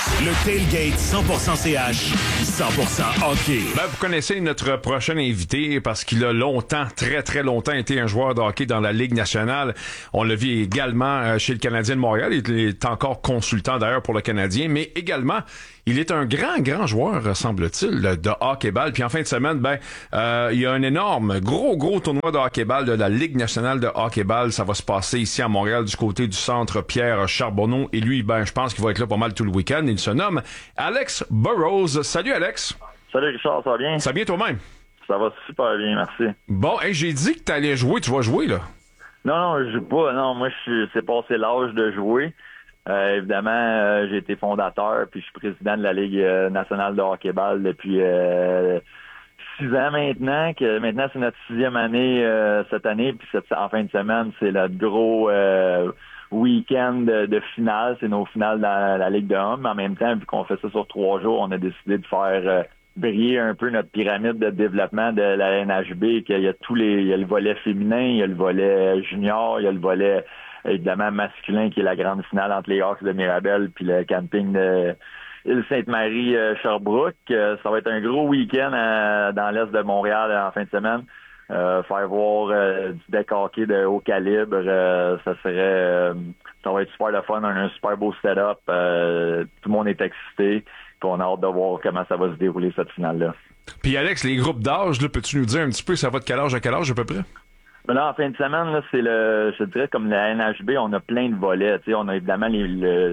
Le Tailgate cent pour cent C H, cent pour cent hockey. Ben, vous connaissez notre prochain invité parce qu'il a longtemps, très très longtemps été un joueur de hockey dans la Ligue nationale. On l'a vu également chez le Canadien de Montréal. Il est encore consultant d'ailleurs pour le Canadien, mais également il est un grand, grand joueur, semble-t-il, de hockey-ball. Puis en fin de semaine, ben, euh, il y a un énorme, gros, gros tournoi de hockey-ball de la Ligue nationale de hockey-ball. Ça va se passer ici à Montréal du côté du centre Pierre Charbonneau. Et lui, ben, je pense qu'il va être là pas mal tout le week-end. Il se nomme Alex Burrows. Salut, Alex. Salut, Richard. Ça va bien? Ça va bien toi-même? Ça va super bien, merci. Bon, hey, j'ai dit que tu allais jouer. Tu vas jouer, là? Non, non, je joue pas. Non, moi, je suis, c'est passé l'âge de jouer. Euh, évidemment, euh, j'ai été fondateur, puis je suis président de la Ligue euh, nationale de hockey-ball depuis euh, six ans maintenant. Que maintenant, c'est notre sixième année euh, cette année, puis cette, en fin de semaine, c'est le gros euh, week-end de, de finale. C'est nos finales dans la, la Ligue de hommes. Mais en même temps, vu qu'on fait ça sur trois jours, on a décidé de faire euh, briller un peu notre pyramide de développement de la N H B. Qu'il y a tous les, il y a le volet féminin, il y a le volet junior, il y a le volet évidemment masculin qui est la grande finale entre les Hawks de Mirabel puis le camping de Île-Sainte-Marie euh, Sherbrooke. Euh, ça va être un gros week-end euh, dans l'est de Montréal euh, en fin de semaine. Euh, faire voir euh, du deck hockey de haut calibre, euh, ça serait euh, ça va être super le fun. On a un super beau setup. Euh, tout le monde est excité. Puis on a hâte de voir comment ça va se dérouler cette finale-là. Puis Alex, les groupes d'âge, là, peux-tu nous dire un petit peu ça va de quel âge à quel âge à peu près? Ben là, en fin de semaine, là, c'est le, je dirais comme la N H B, on a plein de volets. Tu sais, on a évidemment les, le,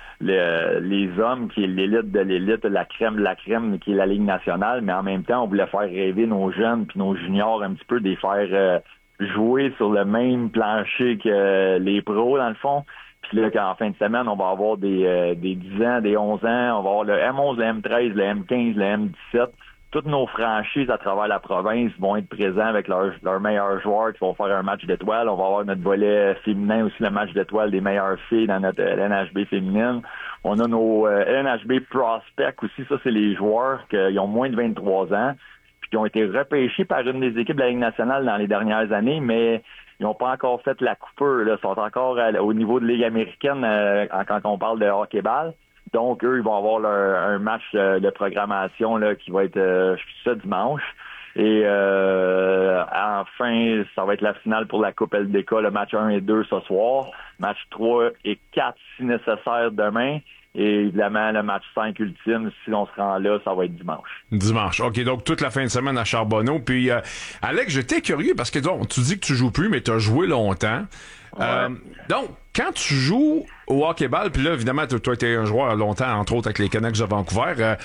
le, les hommes qui est l'élite de l'élite, la crème de la crème qui est la Ligue nationale, mais en même temps, on voulait faire rêver nos jeunes puis nos juniors un petit peu, de les faire euh, jouer sur le même plancher que euh, les pros, dans le fond. Puis là, en fin de semaine, on va avoir des, euh, des dix ans, des onze ans, on va avoir le M onze, le M treize, le M quinze, le M dix-sept. Toutes nos franchises à travers la province vont être présents avec leurs leurs meilleurs joueurs qui vont faire un match d'étoiles. On va avoir notre volet féminin aussi, le match d'étoiles des meilleures filles dans notre N H B féminine. On a nos euh, N H B prospects aussi. Ça, c'est les joueurs qui ont moins de vingt-trois ans puis qui ont été repêchés par une des équipes de la Ligue nationale dans les dernières années, mais ils n'ont pas encore fait la coupure. Là. Ils sont encore à, au niveau de Ligue américaine euh, quand on parle de hockey-ball. Donc, eux, ils vont avoir leur, un match euh, de programmation là qui va être euh, ça dimanche. Et euh, enfin, ça va être la finale pour la Coupe L D K, le match un et deux ce soir. Match trois et quatre si nécessaire demain. Et évidemment, le match cinq ultime, si on se rend là, ça va être dimanche. Dimanche. OK, donc toute la fin de semaine à Charbonneau. Puis, euh, Alex, j'étais curieux parce que donc, tu dis que tu joues plus, mais tu as joué longtemps. Ouais. Euh, donc, quand tu joues au hockey-ball, puis là, évidemment, toi, tu as été un joueur longtemps, entre autres, avec les Canucks de Vancouver, euh,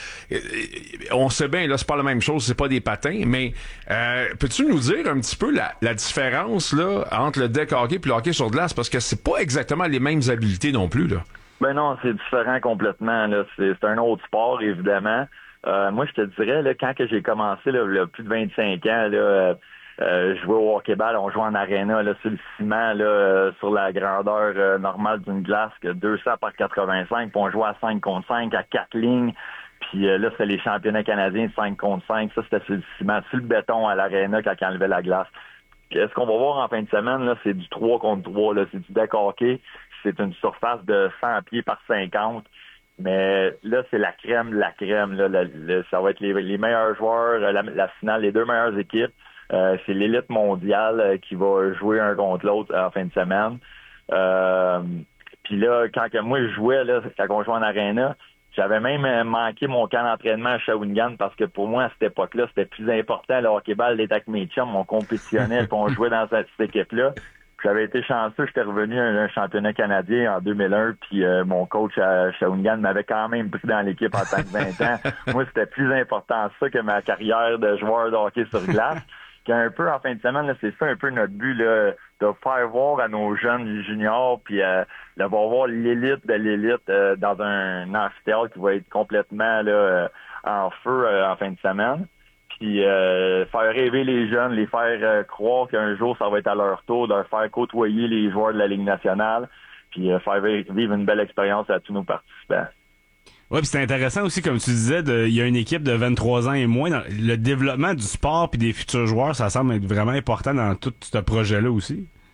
on sait bien, là, c'est pas la même chose, c'est pas des patins, mais euh, peux-tu nous dire un petit peu la, la différence là entre le deck hockey et le hockey sur glace? Parce que c'est pas exactement les mêmes habiletés non plus, là. Ben non, c'est différent complètement, là. C'est, c'est un autre sport, évidemment. Euh, moi, je te dirais, là, quand que j'ai commencé, là, là plus de vingt-cinq ans, là, euh, Euh, je jouais au hockey-ball, on jouait en aréna là, sur le ciment, là, euh, sur la grandeur euh, normale d'une glace, que deux cents par quatre-vingt-cinq, puis on jouait à cinq contre cinq, à quatre lignes. Puis euh, là, c'était les championnats canadiens cinq contre cinq. Ça, c'était sur le ciment, sur le béton à l'aréna quand on enlevait la glace. Puis, ce qu'on va voir en fin de semaine, là, c'est du trois contre trois. Là. C'est du deck hockey. C'est une surface de cent pieds par cinquante. Mais là, c'est la crème de la crème. Là. Le, le, ça va être les, les meilleurs joueurs, la, la finale, les deux meilleures équipes. Euh, c'est l'élite mondiale euh, qui va jouer un contre l'autre en fin de semaine. Euh, Puis là, quand que moi je jouais, là, quand on jouait en aréna, j'avais même manqué mon camp d'entraînement à Shawinigan parce que pour moi, à cette époque-là, c'était plus important le hockey-ball d'être avec mes chums. On compétitionnait puis on jouait dans cette, cette équipe-là. Puis j'avais été chanceux, j'étais revenu à un championnat canadien en deux mille un, puis euh, mon coach à Shawinigan m'avait quand même pris dans l'équipe en tant que vingt ans. Moi, c'était plus important ça que ma carrière de joueur de hockey sur glace. Un peu en fin de semaine, là, c'est ça un peu notre but là, de faire voir à nos jeunes juniors puis euh, de voir voir l'élite de l'élite euh, dans un amphithéâtre qui va être complètement là, euh, en feu euh, en fin de semaine. Puis euh, faire rêver les jeunes, les faire euh, croire qu'un jour ça va être à leur tour, de leur faire côtoyer les joueurs de la Ligue nationale, puis euh, faire vivre une belle expérience à tous nos participants. Ouais, puis c'est intéressant aussi, comme tu disais, il y a une équipe de vingt-trois ans et moins. Dans le développement du sport puis des futurs joueurs, ça semble être vraiment important dans tout ce projet-là aussi.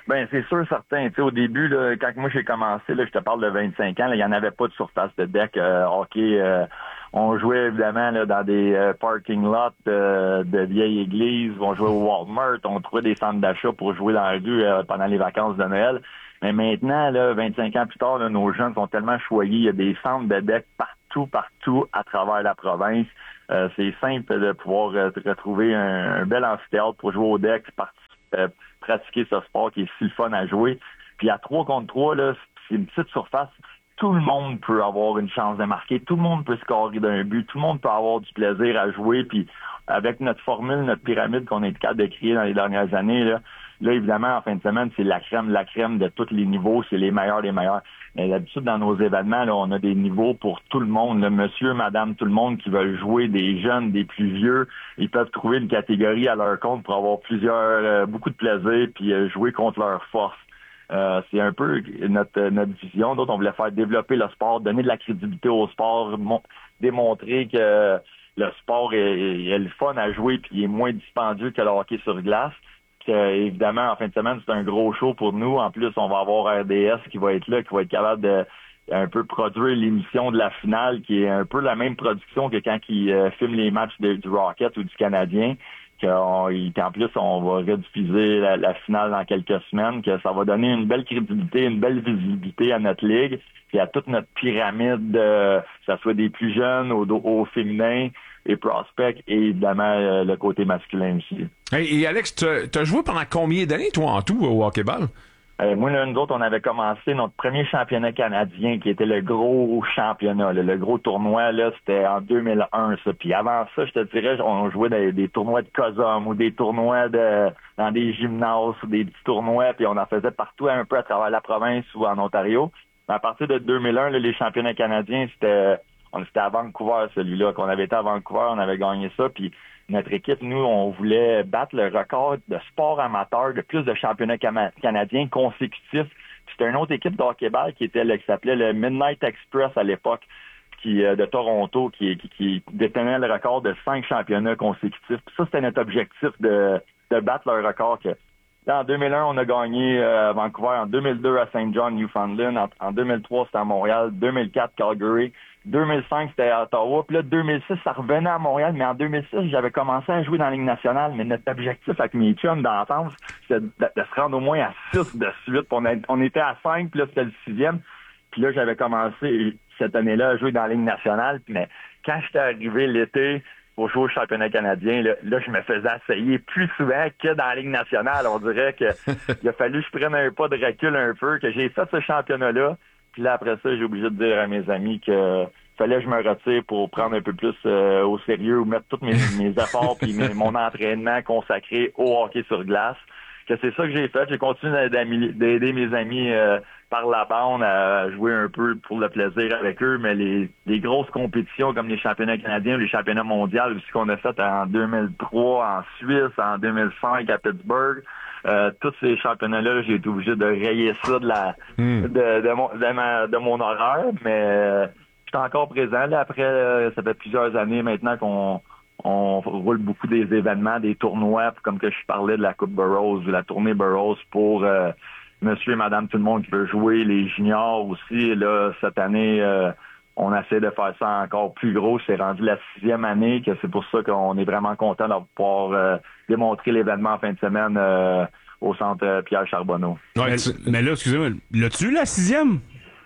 Ben c'est sûr, certain. Tu sais, au début, là, quand moi j'ai commencé, là, je te parle de vingt-cinq ans, là, il n'y en avait pas de surface de deck euh, hockey. Euh, on jouait évidemment là, dans des euh, parking lots euh, de vieilles églises. On jouait au Walmart. On trouvait des centres d'achat pour jouer dans la rue euh, pendant les vacances de Noël. Mais maintenant, là, vingt-cinq ans plus tard, là, nos jeunes sont tellement choyés. Il y a des centres de deck partout, partout à travers la province. Euh, c'est simple de pouvoir euh, retrouver un, un bel amphithéâtre pour jouer au deck, participer, euh, pratiquer ce sport qui est si le fun à jouer. Puis à trois contre trois, là, c'est une petite surface. Tout le monde peut avoir une chance de marquer. Tout le monde peut scorer d'un but. Tout le monde peut avoir du plaisir à jouer. Puis avec notre formule, notre pyramide qu'on est capable de créer dans les dernières années, là, là, évidemment, en fin de semaine, c'est la crème, la crème de tous les niveaux. C'est les meilleurs des meilleurs. Mais d'habitude, dans nos événements, là, on a des niveaux pour tout le monde. Là, monsieur, madame, tout le monde qui veulent jouer, des jeunes, des plus vieux. Ils peuvent trouver une catégorie à leur compte pour avoir plusieurs, euh, beaucoup de plaisir puis euh, jouer contre leur force. Euh, c'est un peu notre notre vision. D'autres, on voulait faire développer le sport, donner de la crédibilité au sport, mon, démontrer que le sport est, est, est le fun à jouer puis il est moins dispendieux que le hockey sur glace. Puis, euh, évidemment, en fin de semaine, c'est un gros show pour nous. En plus, on va avoir R D S qui va être là, qui va être capable de un peu produire l'émission de la finale, qui est un peu la même production que quand ils euh, filment les matchs de, du Rocket ou du Canadien. Qu'en plus, on va rediffuser la, la finale dans quelques semaines, que ça va donner une belle crédibilité, une belle visibilité à notre ligue, puis à toute notre pyramide, euh, que ce soit des plus jeunes au, au féminin et prospects, et évidemment euh, le côté masculin aussi. Hey, et Alex, tu as joué pendant combien d'années, toi, en tout, au hockey-ball? Euh, moi, là, nous autres, on avait commencé notre premier championnat canadien, qui était le gros championnat, là, le gros tournoi, là, c'était en deux mille un, ça. Puis avant ça, je te dirais, on jouait dans des tournois de COSOM ou des tournois de dans des gymnases ou des petits tournois, puis on en faisait partout un peu à travers la province ou en Ontario. Mais à partir de deux mille un, là, les championnats canadiens, c'était on était à Vancouver, celui-là, qu'on avait été à Vancouver, on avait gagné ça, puis notre équipe, nous, on voulait battre le record de sport amateur de plus de championnats cam- canadiens consécutifs. C'était une autre équipe de hockey-ball qui était là, qui s'appelait le Midnight Express à l'époque, qui euh, de Toronto, qui, qui, qui détenait le record de cinq championnats consécutifs. Puis ça, c'était notre objectif de, de battre leur record. Que, en deux mille un, on a gagné euh, à Vancouver. En deux mille deux, à Saint John, Newfoundland. En, en deux mille trois, c'était à Montréal. deux mille quatre, Calgary. deux mille cinq, c'était à Ottawa. Puis là, deux mille six, ça revenait à Montréal. Mais en deux mille six, j'avais commencé à jouer dans la Ligue nationale. Mais notre objectif avec mes chums d'entente, c'était de, de se rendre au moins à six de suite. On, a, on était à cinq, puis là, c'était le sixième. Puis là, j'avais commencé cette année-là à jouer dans la Ligue nationale. Mais quand j'étais arrivé l'été pour jouer au championnat canadien, là, là, je me faisais essayer plus souvent que dans la Ligue nationale. On dirait que il a fallu que je prenne un pas de recul un peu, que j'ai fait ce championnat-là. Puis là, après ça, j'ai obligé de dire à mes amis que fallait que je me retire pour prendre un peu plus euh, au sérieux ou mettre tous mes, mes efforts puis mes, mon entraînement consacré au hockey sur glace. Que c'est ça que j'ai fait. J'ai continué d'aider mes amis euh, par la bande à jouer un peu pour le plaisir avec eux, mais les, les grosses compétitions comme les championnats canadiens ou les championnats mondiaux, aussi qu'on a fait en deux mille trois en Suisse, en deux mille cinq à Pittsburgh, euh, tous ces championnats-là, j'ai été obligé de rayer ça de la mm. de, de, mon, de, ma, de mon horaire, mais euh, je suis encore présent. Là, après, euh, ça fait plusieurs années maintenant qu'on on roule beaucoup des événements, des tournois, comme que je parlais de la Coupe Burroughs ou la tournée Burroughs pour euh, monsieur et madame tout le monde qui veut jouer, les juniors aussi. Là, cette année, euh, on essaie de faire ça encore plus gros. C'est rendu la sixième année, que c'est pour ça qu'on est vraiment content de pouvoir euh, démontrer l'événement en fin de semaine euh, au centre Pierre Charbonneau. Ouais, mais, mais là, excusez-moi, l'as-tu la sixième?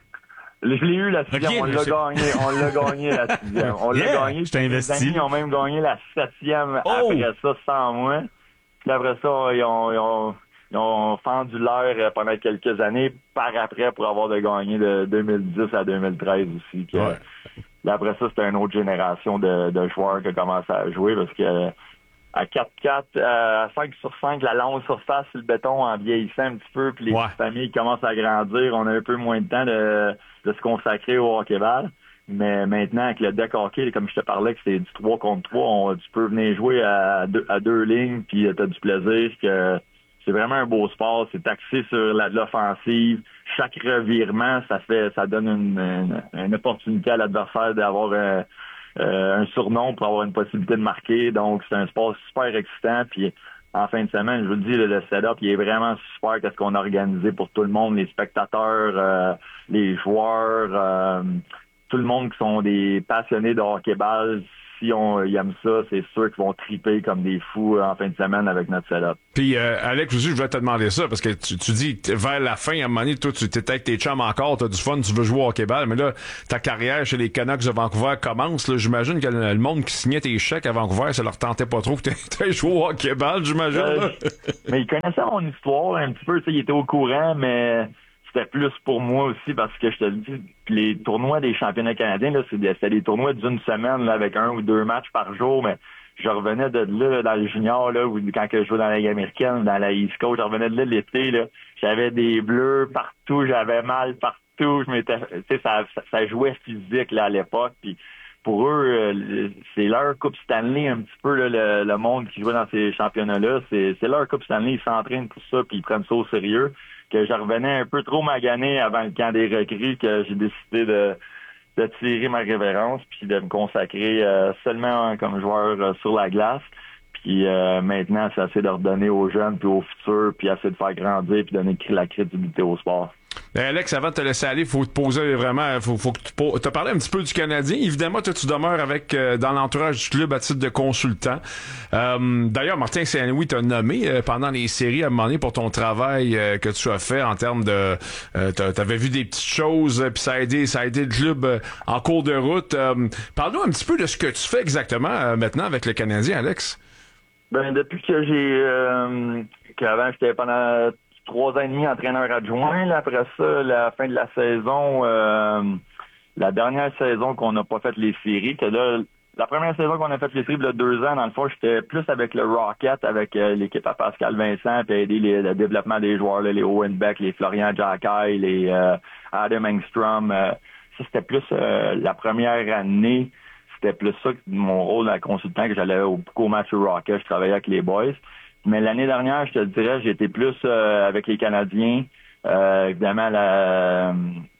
Je l'ai eu la sixième, okay, on l'a gagné, on l'a gagné la sixième. On yeah, l'a gagné. Je t'ai investi. Les amis ont même gagné la septième oh. après ça, sans moi. Puis après ça, ils ont, ils ont, ils ont fendu l'air pendant quelques années par après pour avoir de gagner de deux mille dix à deux mille treize aussi. Puis, ouais. Puis après ça, c'était une autre génération de, de joueurs qui a commencé à jouer parce que à quatre quatre, à cinq sur cinq, la longue surface sur le béton en vieillissant un petit peu, puis les ouais. familles commencent à grandir, on a un peu moins de temps de, de se consacrer au hockey-ball. Mais maintenant, avec le deck hockey, comme je te parlais, que c'est du trois contre trois, on, tu peux venir jouer à deux, à deux lignes, puis tu as du plaisir. Que c'est vraiment un beau sport, c'est axé sur la, l'offensive. Chaque revirement, ça fait, ça donne une, une, une opportunité à l'adversaire d'avoir un Euh, un surnom pour avoir une possibilité de marquer. Donc, c'est un sport super excitant. Puis, en fin de semaine. Je vous le dis, le, le setup, il est vraiment super. Qu'est-ce qu'on a organisé pour tout le monde, les spectateurs, euh, les joueurs, euh, tout le monde qui sont des passionnés de hockey-ball. Si on ils aiment ça, c'est sûr qu'ils vont triper comme des fous en fin de semaine avec notre setup. Puis, euh, Alex, aussi, je voulais te demander ça, parce que tu, tu dis, vers la fin, à un moment donné, toi, tu t'es avec tes chums encore, t'as du fun, tu veux jouer au hockey-ball, mais là, ta carrière chez les Canucks de Vancouver commence, là. J'imagine que le, le monde qui signait tes chèques à Vancouver, ça leur tentait pas trop que t'aies joué au hockey-ball, j'imagine. Euh, mais ils connaissaient mon histoire un petit peu, tu sais, ils étaient au courant, mais c'était plus pour moi aussi parce que je te le dis, les tournois des championnats canadiens, là, c'était des tournois d'une semaine là, avec un ou deux matchs par jour, mais je revenais de là, dans le junior, là, ou quand je jouais dans la Ligue américaine, dans la East Coast, je revenais de là l'été, là, j'avais des bleus partout, j'avais mal partout, je m'étais, tu sais, ça, ça, ça jouait physique là à l'époque, puis pour eux, euh, c'est leur Coupe Stanley un petit peu, là, le, le monde qui jouait dans ces championnats-là, c'est, c'est leur Coupe Stanley, ils s'entraînent pour ça, puis ils prennent ça au sérieux. Que je revenais un peu trop magané avant le camp des recrues, que j'ai décidé de, de tirer ma révérence puis de me consacrer euh, seulement comme joueur euh, sur la glace. Puis euh, maintenant, c'est assez de redonner aux jeunes puis aux futurs, puis assez de faire grandir puis donner la crédibilité au sport. Ben Alex, avant de te laisser aller, faut te poser vraiment, faut, faut que tu te parler un petit peu du Canadien. Évidemment, toi, tu demeures avec euh, dans l'entourage du club à titre de consultant. Euh, d'ailleurs, Martin Saint-Louis t'a nommé euh, pendant les séries à un moment donné pour ton travail euh, que tu as fait en termes de, euh, t'avais vu des petites choses, euh, puis ça a aidé, ça a aidé le club euh, en cours de route. Euh, parle-nous un petit peu de ce que tu fais exactement euh, maintenant avec le Canadien, Alex. Ben depuis que j'ai, euh, qu'avant j'étais pendant trois ans et demi entraîneur adjoint. Là, après ça, la fin de la saison, euh, la dernière saison qu'on n'a pas fait les séries, que là, la première saison qu'on a fait les séries, il y a deux ans, dans le fond, j'étais plus avec le Rocket, avec euh, l'équipe à Pascal Vincent, puis aider les, le développement des joueurs, là, les Owen Beck, les Florian Jacky, les euh, Adam Engstrom. Euh, ça, c'était plus euh, la première année. C'était plus ça que mon rôle de consultant, que j'allais beaucoup au match au Rocket, je travaillais avec les boys. Mais l'année dernière, je te le dirais, j'étais plus euh, avec les Canadiens. Euh, évidemment, la,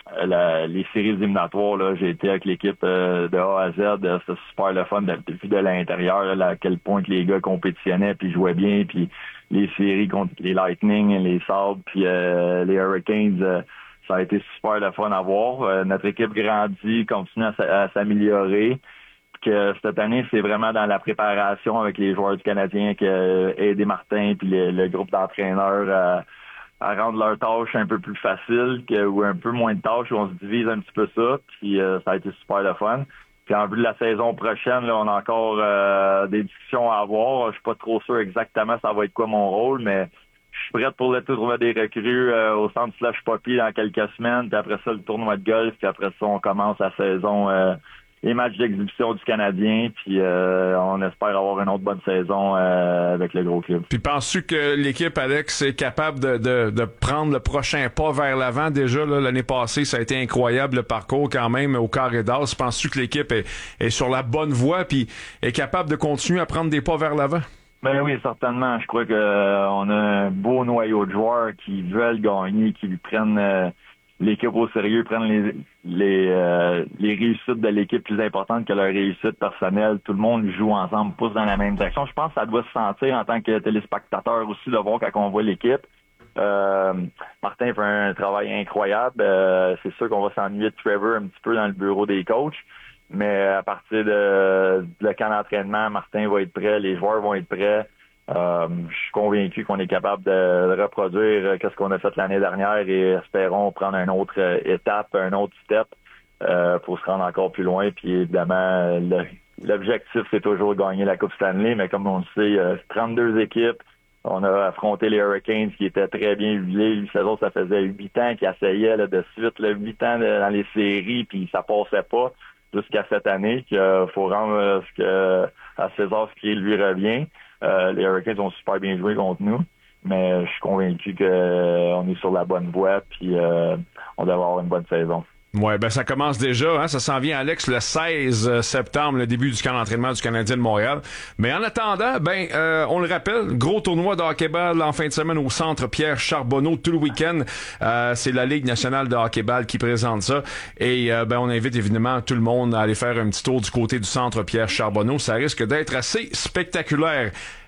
la, les séries éliminatoires, là, j'ai été avec l'équipe euh, de A à Z. C'était super le fun de, de, de l'intérieur, là, à quel point que les gars compétitionnaient puis jouaient bien. Puis les séries contre les Lightning, les Sabres, puis euh, les Hurricanes, euh, ça a été super le fun à voir. Euh, notre équipe grandit, continue à, à s'améliorer. Que cette année, c'est vraiment dans la préparation avec les joueurs du Canadien que euh, aider Martin puis le, le groupe d'entraîneurs à, à rendre leurs tâches un peu plus faciles que, ou un peu moins de tâches où on se divise un petit peu ça. Puis euh, ça a été super le fun. Puis en vue de la saison prochaine, là, on a encore euh, des discussions à avoir. Je suis pas trop sûr exactement ça va être quoi mon rôle, mais je suis prêt pour le tournoi des recrues euh, au centre Slash Poppy dans quelques semaines. Puis après ça, le tournoi de golf. Puis après ça, on commence la saison... Euh, les matchs d'exhibition du Canadien, puis euh, on espère avoir une autre bonne saison euh, avec le gros club. Puis penses-tu que l'équipe, Alex, est capable de, de, de prendre le prochain pas vers l'avant? Déjà, là, l'année passée, ça a été incroyable le parcours quand même au carré d'as. Penses-tu que l'équipe est, est sur la bonne voie puis est capable de continuer à prendre des pas vers l'avant? Ben oui, certainement. Je crois que euh, on a un beau noyau de joueurs qui veulent gagner, qui prennent... Euh, l'équipe au sérieux, prennent les les, euh, les réussites de l'équipe plus importantes que leur réussite personnelle. Tout le monde joue ensemble, pousse dans la même direction. Je pense que ça doit se sentir en tant que téléspectateur aussi de voir quand on voit l'équipe. Euh, Martin fait un travail incroyable. Euh, c'est sûr qu'on va s'ennuyer de Trevor un petit peu dans le bureau des coachs. Mais à partir de, de le camp d'entraînement, Martin va être prêt, les joueurs vont être prêts. Euh, je suis convaincu qu'on est capable de, de reproduire euh, ce qu'on a fait l'année dernière et espérons prendre une autre euh, étape, un autre step euh, pour se rendre encore plus loin. Puis évidemment, le, l'objectif, c'est toujours de gagner la Coupe Stanley, mais comme on le sait, euh, trente-deux équipes. On a affronté les Hurricanes qui étaient très bien huilés. Les autres, ça faisait huit ans qu'ils essayaient là, de suite, là, huit ans de, dans les séries, puis ça passait pas jusqu'à cette année. Il euh, faut rendre euh, ce que, à César ce qui lui revient. Euh, les Hurricanes ont super bien joué contre nous, mais je suis convaincu qu'on euh, est sur la bonne voie puis euh, on devrait avoir une bonne saison. Ouais, ben ça commence déjà, hein, ça s'en vient, Alex, le seize septembre, le début du camp d'entraînement du Canadien de Montréal. Mais en attendant, ben euh, on le rappelle, gros tournoi de hockey-ball en fin de semaine au centre Pierre Charbonneau tout le week-end. Euh, c'est la Ligue nationale de hockey-ball qui présente ça. Et euh, ben on invite évidemment tout le monde à aller faire un petit tour du côté du centre Pierre Charbonneau. Ça risque d'être assez spectaculaire.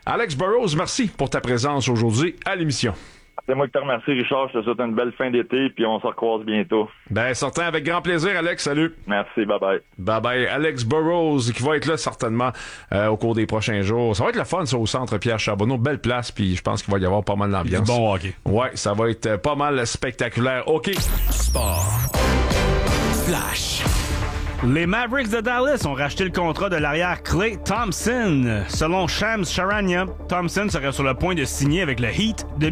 Alex Burrows, merci pour ta présence aujourd'hui à l'émission. C'est moi qui te remercie, Richard. Je te souhaite une belle fin d'été, puis on se recroise bientôt. Ben, certain, avec grand plaisir, Alex. Salut. Merci, bye-bye. Bye-bye. Alex Burrows, qui va être là certainement euh, au cours des prochains jours. Ça va être le fun, ça, au centre Pierre Charbonneau. Belle place, puis je pense qu'il va y avoir pas mal d'ambiance. Du bon hockey. Ouais, ça va être pas mal spectaculaire. OK. Sport. Flash. Les Mavericks de Dallas ont racheté le contrat de l'arrière Klay Thompson. Selon Shams Charania, Thompson serait sur le point de signer avec le Heat de